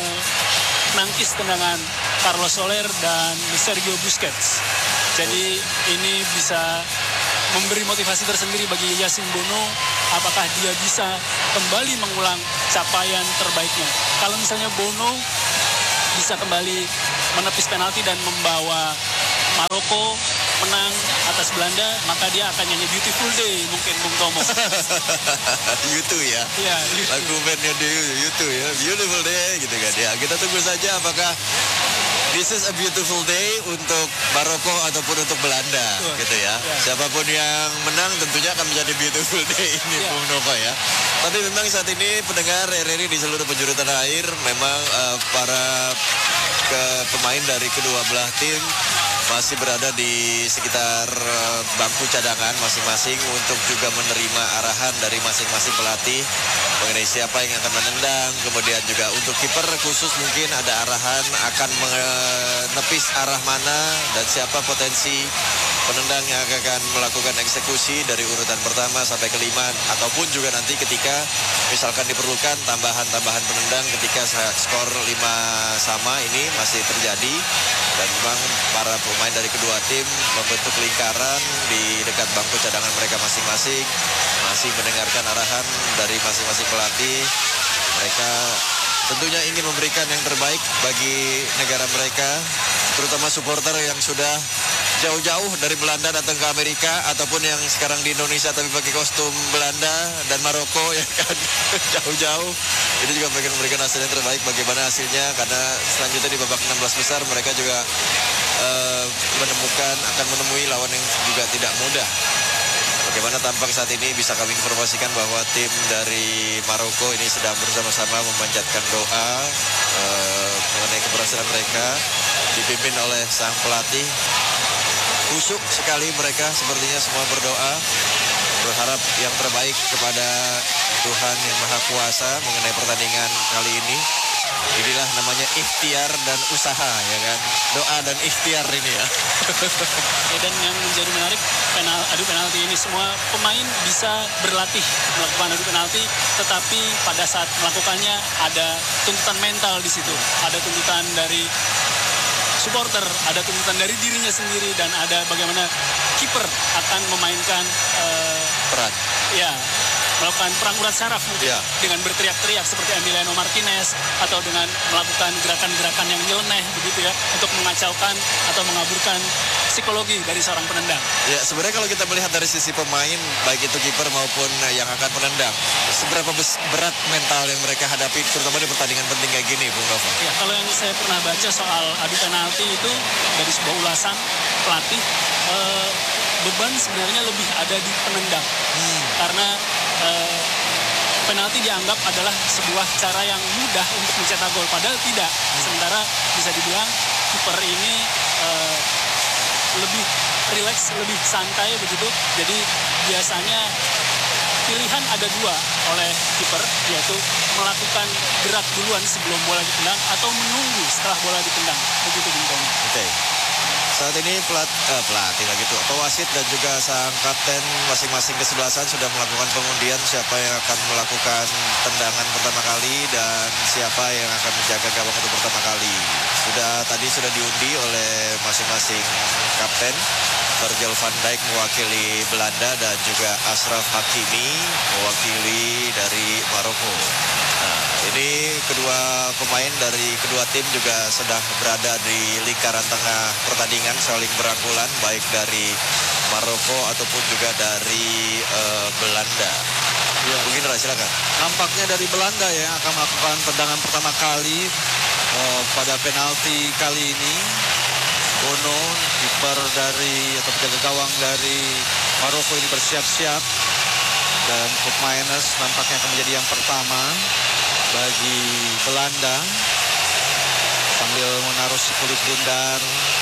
menangkis tendangan Carlos Soler dan Sergio Busquets. Jadi ini bisa memberi motivasi tersendiri bagi Yacine Bono, apakah dia bisa kembali mengulang capaian terbaiknya. Kalau misalnya Bono bisa kembali menepis penalti dan membawa Maroko menang atas Belanda, maka dia akan nyanyi Beautiful Day mungkin Bung Tomo. YouTube ya. Iya, Lagu bandnya di YouTube ya, Beautiful Day gitu kan ya. Kita tunggu saja apakah this is a beautiful day untuk Maroko ataupun untuk Belanda gitu ya. Siapapun yang menang tentunya akan menjadi beautiful day ini Bung Nova ya. Tapi memang saat ini pendengar RRI di seluruh penjuru tanah air memang para pemain dari kedua belah tim masih berada di sekitar bangku cadangan masing-masing untuk juga menerima arahan dari masing-masing pelatih mengenai siapa yang akan menendang. Kemudian juga untuk kiper khusus mungkin ada arahan akan menepis arah mana dan siapa potensi penendang yang akan melakukan eksekusi dari urutan pertama sampai kelima, ataupun juga nanti ketika misalkan diperlukan tambahan penendang ketika skor 5 sama ini masih terjadi. Dan memang para pemain dari kedua tim membentuk lingkaran di dekat bangku cadangan mereka masing-masing, masih mendengarkan arahan dari masing-masing pelatih. Mereka tentunya ingin memberikan yang terbaik bagi negara mereka, terutama supporter yang sudah jauh-jauh dari Belanda datang ke Amerika, ataupun yang sekarang di Indonesia tapi pakai kostum Belanda dan Maroko ya kan, jauh-jauh. Ini juga pengen memberikan hasil yang terbaik bagaimana hasilnya, karena selanjutnya di babak 16 besar mereka juga akan menemui lawan yang juga tidak mudah. Bagaimana tampak saat ini bisa kami informasikan bahwa tim dari Maroko ini sedang bersama-sama memanjatkan doa mengenai keberhasilan mereka, dipimpin oleh sang pelatih. Khusyuk sekali mereka, sepertinya semua berdoa, berharap yang terbaik kepada Tuhan Yang Maha Kuasa mengenai pertandingan kali ini. Inilah namanya ikhtiar dan usaha ya kan, doa dan ikhtiar ini ya. Dan yang menjadi menarik adu penalti ini, semua pemain bisa berlatih melakukan adu penalti, tetapi pada saat melakukannya ada tuntutan mental di situ, ada tuntutan dari supporter, ada tuntutan dari dirinya sendiri, dan ada bagaimana kiper akan memainkan Peran. Ya, melakukan perang urat saraf mungkin, Ya. dengan berteriak-teriak seperti Emiliano Martinez, atau dengan melakukan gerakan-gerakan yang nyeleneh begitu ya, untuk mengacaukan atau mengaburkan psikologi dari seorang penendang. Ya, sebenarnya kalau kita melihat dari sisi pemain, baik itu kiper maupun yang akan menendang, seberapa berat mental yang mereka hadapi, terutama di pertandingan penting kayak gini, Bung Nova? Ya, kalau yang saya pernah baca soal adu penalti itu dari sebuah ulasan pelatih, beban sebenarnya lebih ada di penendang, karena penalti dianggap adalah sebuah cara yang mudah untuk mencetak gol, padahal tidak. Sementara bisa dibilang kiper ini lebih rileks, lebih santai begitu. Jadi biasanya pilihan ada dua oleh kiper, yaitu melakukan gerak duluan sebelum bola ditendang atau menunggu setelah bola ditendang. Begitu Bung. Oke. Saat ini pelatih lagi tuh, pewasit dan juga sang kapten masing-masing kesebelasan sudah melakukan pengundian siapa yang akan melakukan tendangan pertama kali dan siapa yang akan menjaga gawang untuk pertama kali. Tadi sudah diundi oleh masing-masing kapten. Virgil van Dijk mewakili Belanda dan juga Achraf Hakimi mewakili dari Maroko. Nah, ini kedua pemain dari kedua tim juga sudah berada di lingkaran tengah pertandingan, saling berangkulan baik dari Maroko ataupun juga dari Belanda. Ya, mungkin silakan. Nampaknya dari Belanda ya akan melakukan tendangan pertama kali pada penalti kali ini. Bono, kiper dari atau penjaga gawang dari Maroko ini bersiap-siap, dan Koopmeiners nampaknya akan menjadi yang pertama bagi Belanda sambil menaruh si kulit bundar.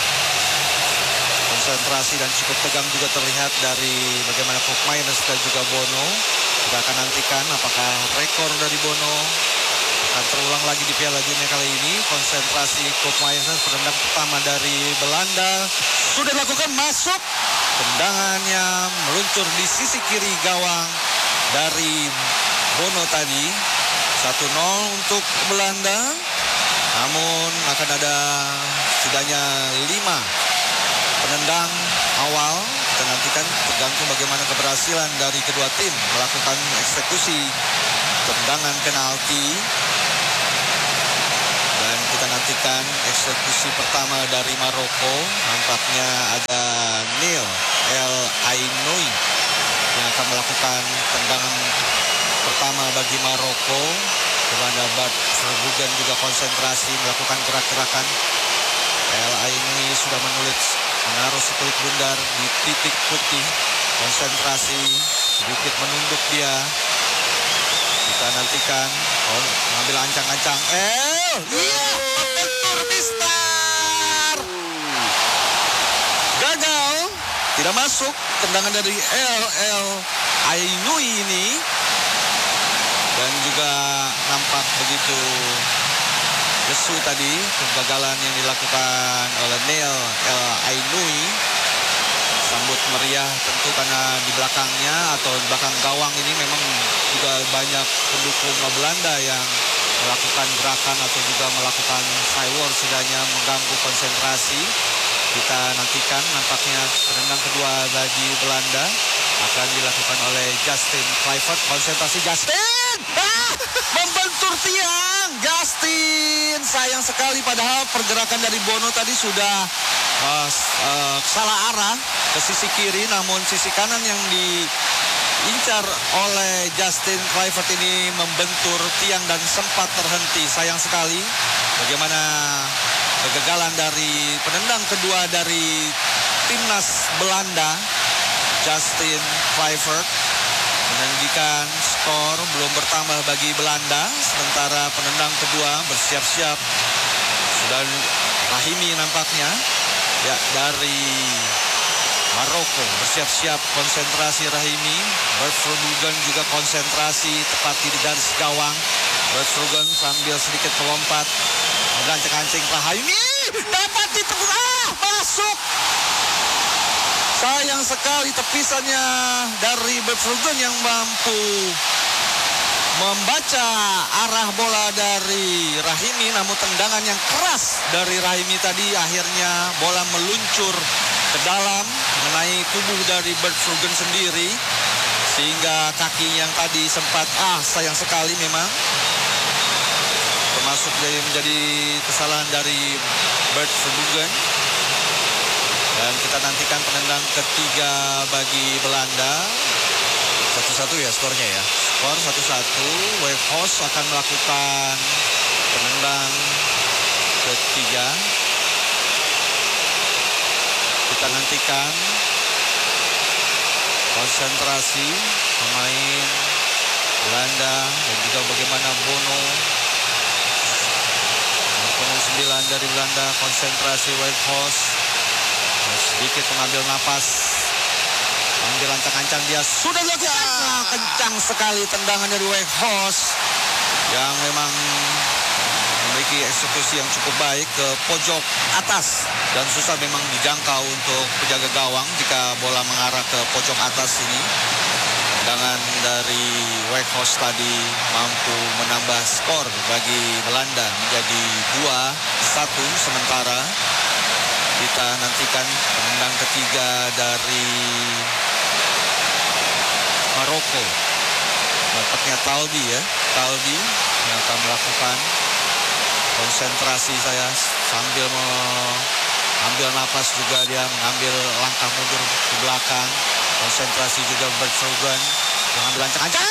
Konsentrasi dan cukup tegang juga terlihat dari bagaimana Koopmeiners dan juga Bono. Kita akan nantikan apakah rekor dari Bono Akan terulang lagi di Piala Dunia kali ini. Konsentrasi Koopmeiners, penendang pertama dari Belanda sudah dilakukan, masuk. Tendangannya meluncur di sisi kiri gawang dari Bono tadi. 1-0 untuk Belanda. Namun akan ada setidaknya 5 penendang awal. Kita nantikan tergantung bagaimana keberhasilan dari kedua tim melakukan eksekusi tendangan penalti. Dan kita nantikan eksekusi pertama dari Maroko. Nampaknya ada Neil El Ainoui yang akan melakukan tendangan pertama bagi Maroko. Di mana Bart Verbruggen juga konsentrasi melakukan gerak-gerakan. El Ainoui sudah menaruh sekulit bundar di titik putih. Konsentrasi, sedikit menunduk dia. Kita nantikan mengambil ancang-ancang. Iya, bentur Mister. Gagal, tidak masuk tendangan dari El Ainoui ini. Dan juga nampak begitu lesu tadi kegagalan yang dilakukan oleh Neil El Ainoui. Sambut meriah tentu karena di belakangnya atau di belakang gawang ini memang juga banyak pendukung Belanda yang melakukan gerakan atau juga melakukan sidewalk, setidaknya mengganggu konsentrasi. Kita nantikan nampaknya penendang kedua bagi Belanda akan dilakukan oleh Justin Kluivert. Konsentrasi Justin, membentur tiang. Justin, sayang sekali, padahal pergerakan dari Bono tadi sudah salah arah ke sisi kiri, namun sisi kanan yang diincar oleh Justin Kluivert ini membentur tiang dan sempat terhenti. Sayang sekali bagaimana kegagalan dari penendang kedua dari timnas Belanda, Justin Kluivert. Meninggikan skor belum bertambah bagi Belanda. Sementara penendang kedua bersiap-siap. Sudah Rahimi nampaknya. Ya, dari Maroko bersiap-siap, konsentrasi Rahimi. Bart Verbruggen juga konsentrasi tepat di garis gawang. Bart Verbruggen sambil sedikit melompat. Mengancing-ancing Rahimi. Dapat ditepuk. Masuk. Sayang sekali tepisannya dari Bart Verbruggen yang mampu membaca arah bola dari Rahimi. Namun tendangan yang keras dari Rahimi tadi akhirnya bola meluncur ke dalam mengenai tubuh dari Bart Verbruggen sendiri. Sehingga kaki yang tadi sempat sayang sekali memang. Termasuk menjadi kesalahan dari Bart Verbruggen. Dan kita nantikan penendang ketiga bagi Belanda. 1-1 ya skornya ya. Skor 1-1. Weghorst akan melakukan penendang ketiga. Kita nantikan konsentrasi pemain Belanda dan juga bagaimana Bono. Nomor 9 dari Belanda, konsentrasi Weghorst. Sedikit mengambil napas, ambil ancang-ancang, dia sudah dilakukan. Kencang sekali tendangan dari Weghorst yang memang memiliki eksekusi yang cukup baik ke pojok atas dan susah memang dijangkau untuk penjaga gawang jika bola mengarah ke pojok atas ini. Tendangan dari Weghorst tadi mampu menambah skor bagi Belanda menjadi 2-1. Sementara kita nantikan penendang ketiga dari Maroko. Nampaknya Talbi yang akan melakukan konsentrasi. Saya sambil mengambil napas juga, dia mengambil langkah mundur ke belakang. Konsentrasi juga Bart Verbruggen mengambil ancang-ancang.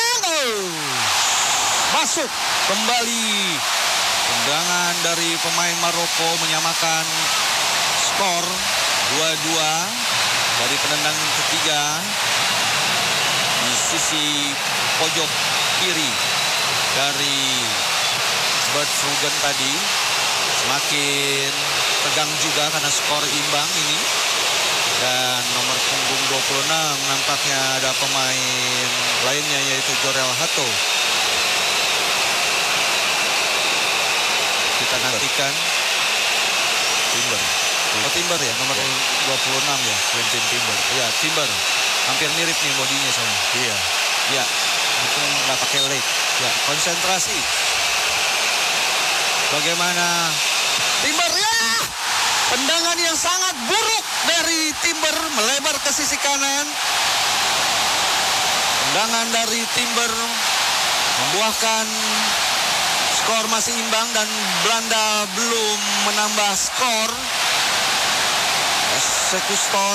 Masuk kembali. Tendangan dari pemain Maroko menyamakan skor 2-2 dari penendang ketiga di sisi pojok kiri dari Bart Verbruggen tadi. Semakin tegang juga karena skor imbang ini. Dan nomor punggung 26 nampaknya ada pemain lainnya yaitu Jorel Hato. memperhatikan. Timber. Oh, Timber ya, nomor 26 ya. Quentin Timber. Ya, Timber. Hampir mirip nih bodinya sama. Iya. Ya, itu nggak pakai leg. Ya, konsentrasi. Bagaimana Timber ya? Tendangan yang sangat buruk dari Timber melebar ke sisi kanan. Tendangan dari Timber membuahkan skor masih imbang dan Belanda belum menambah skor. Eksekutor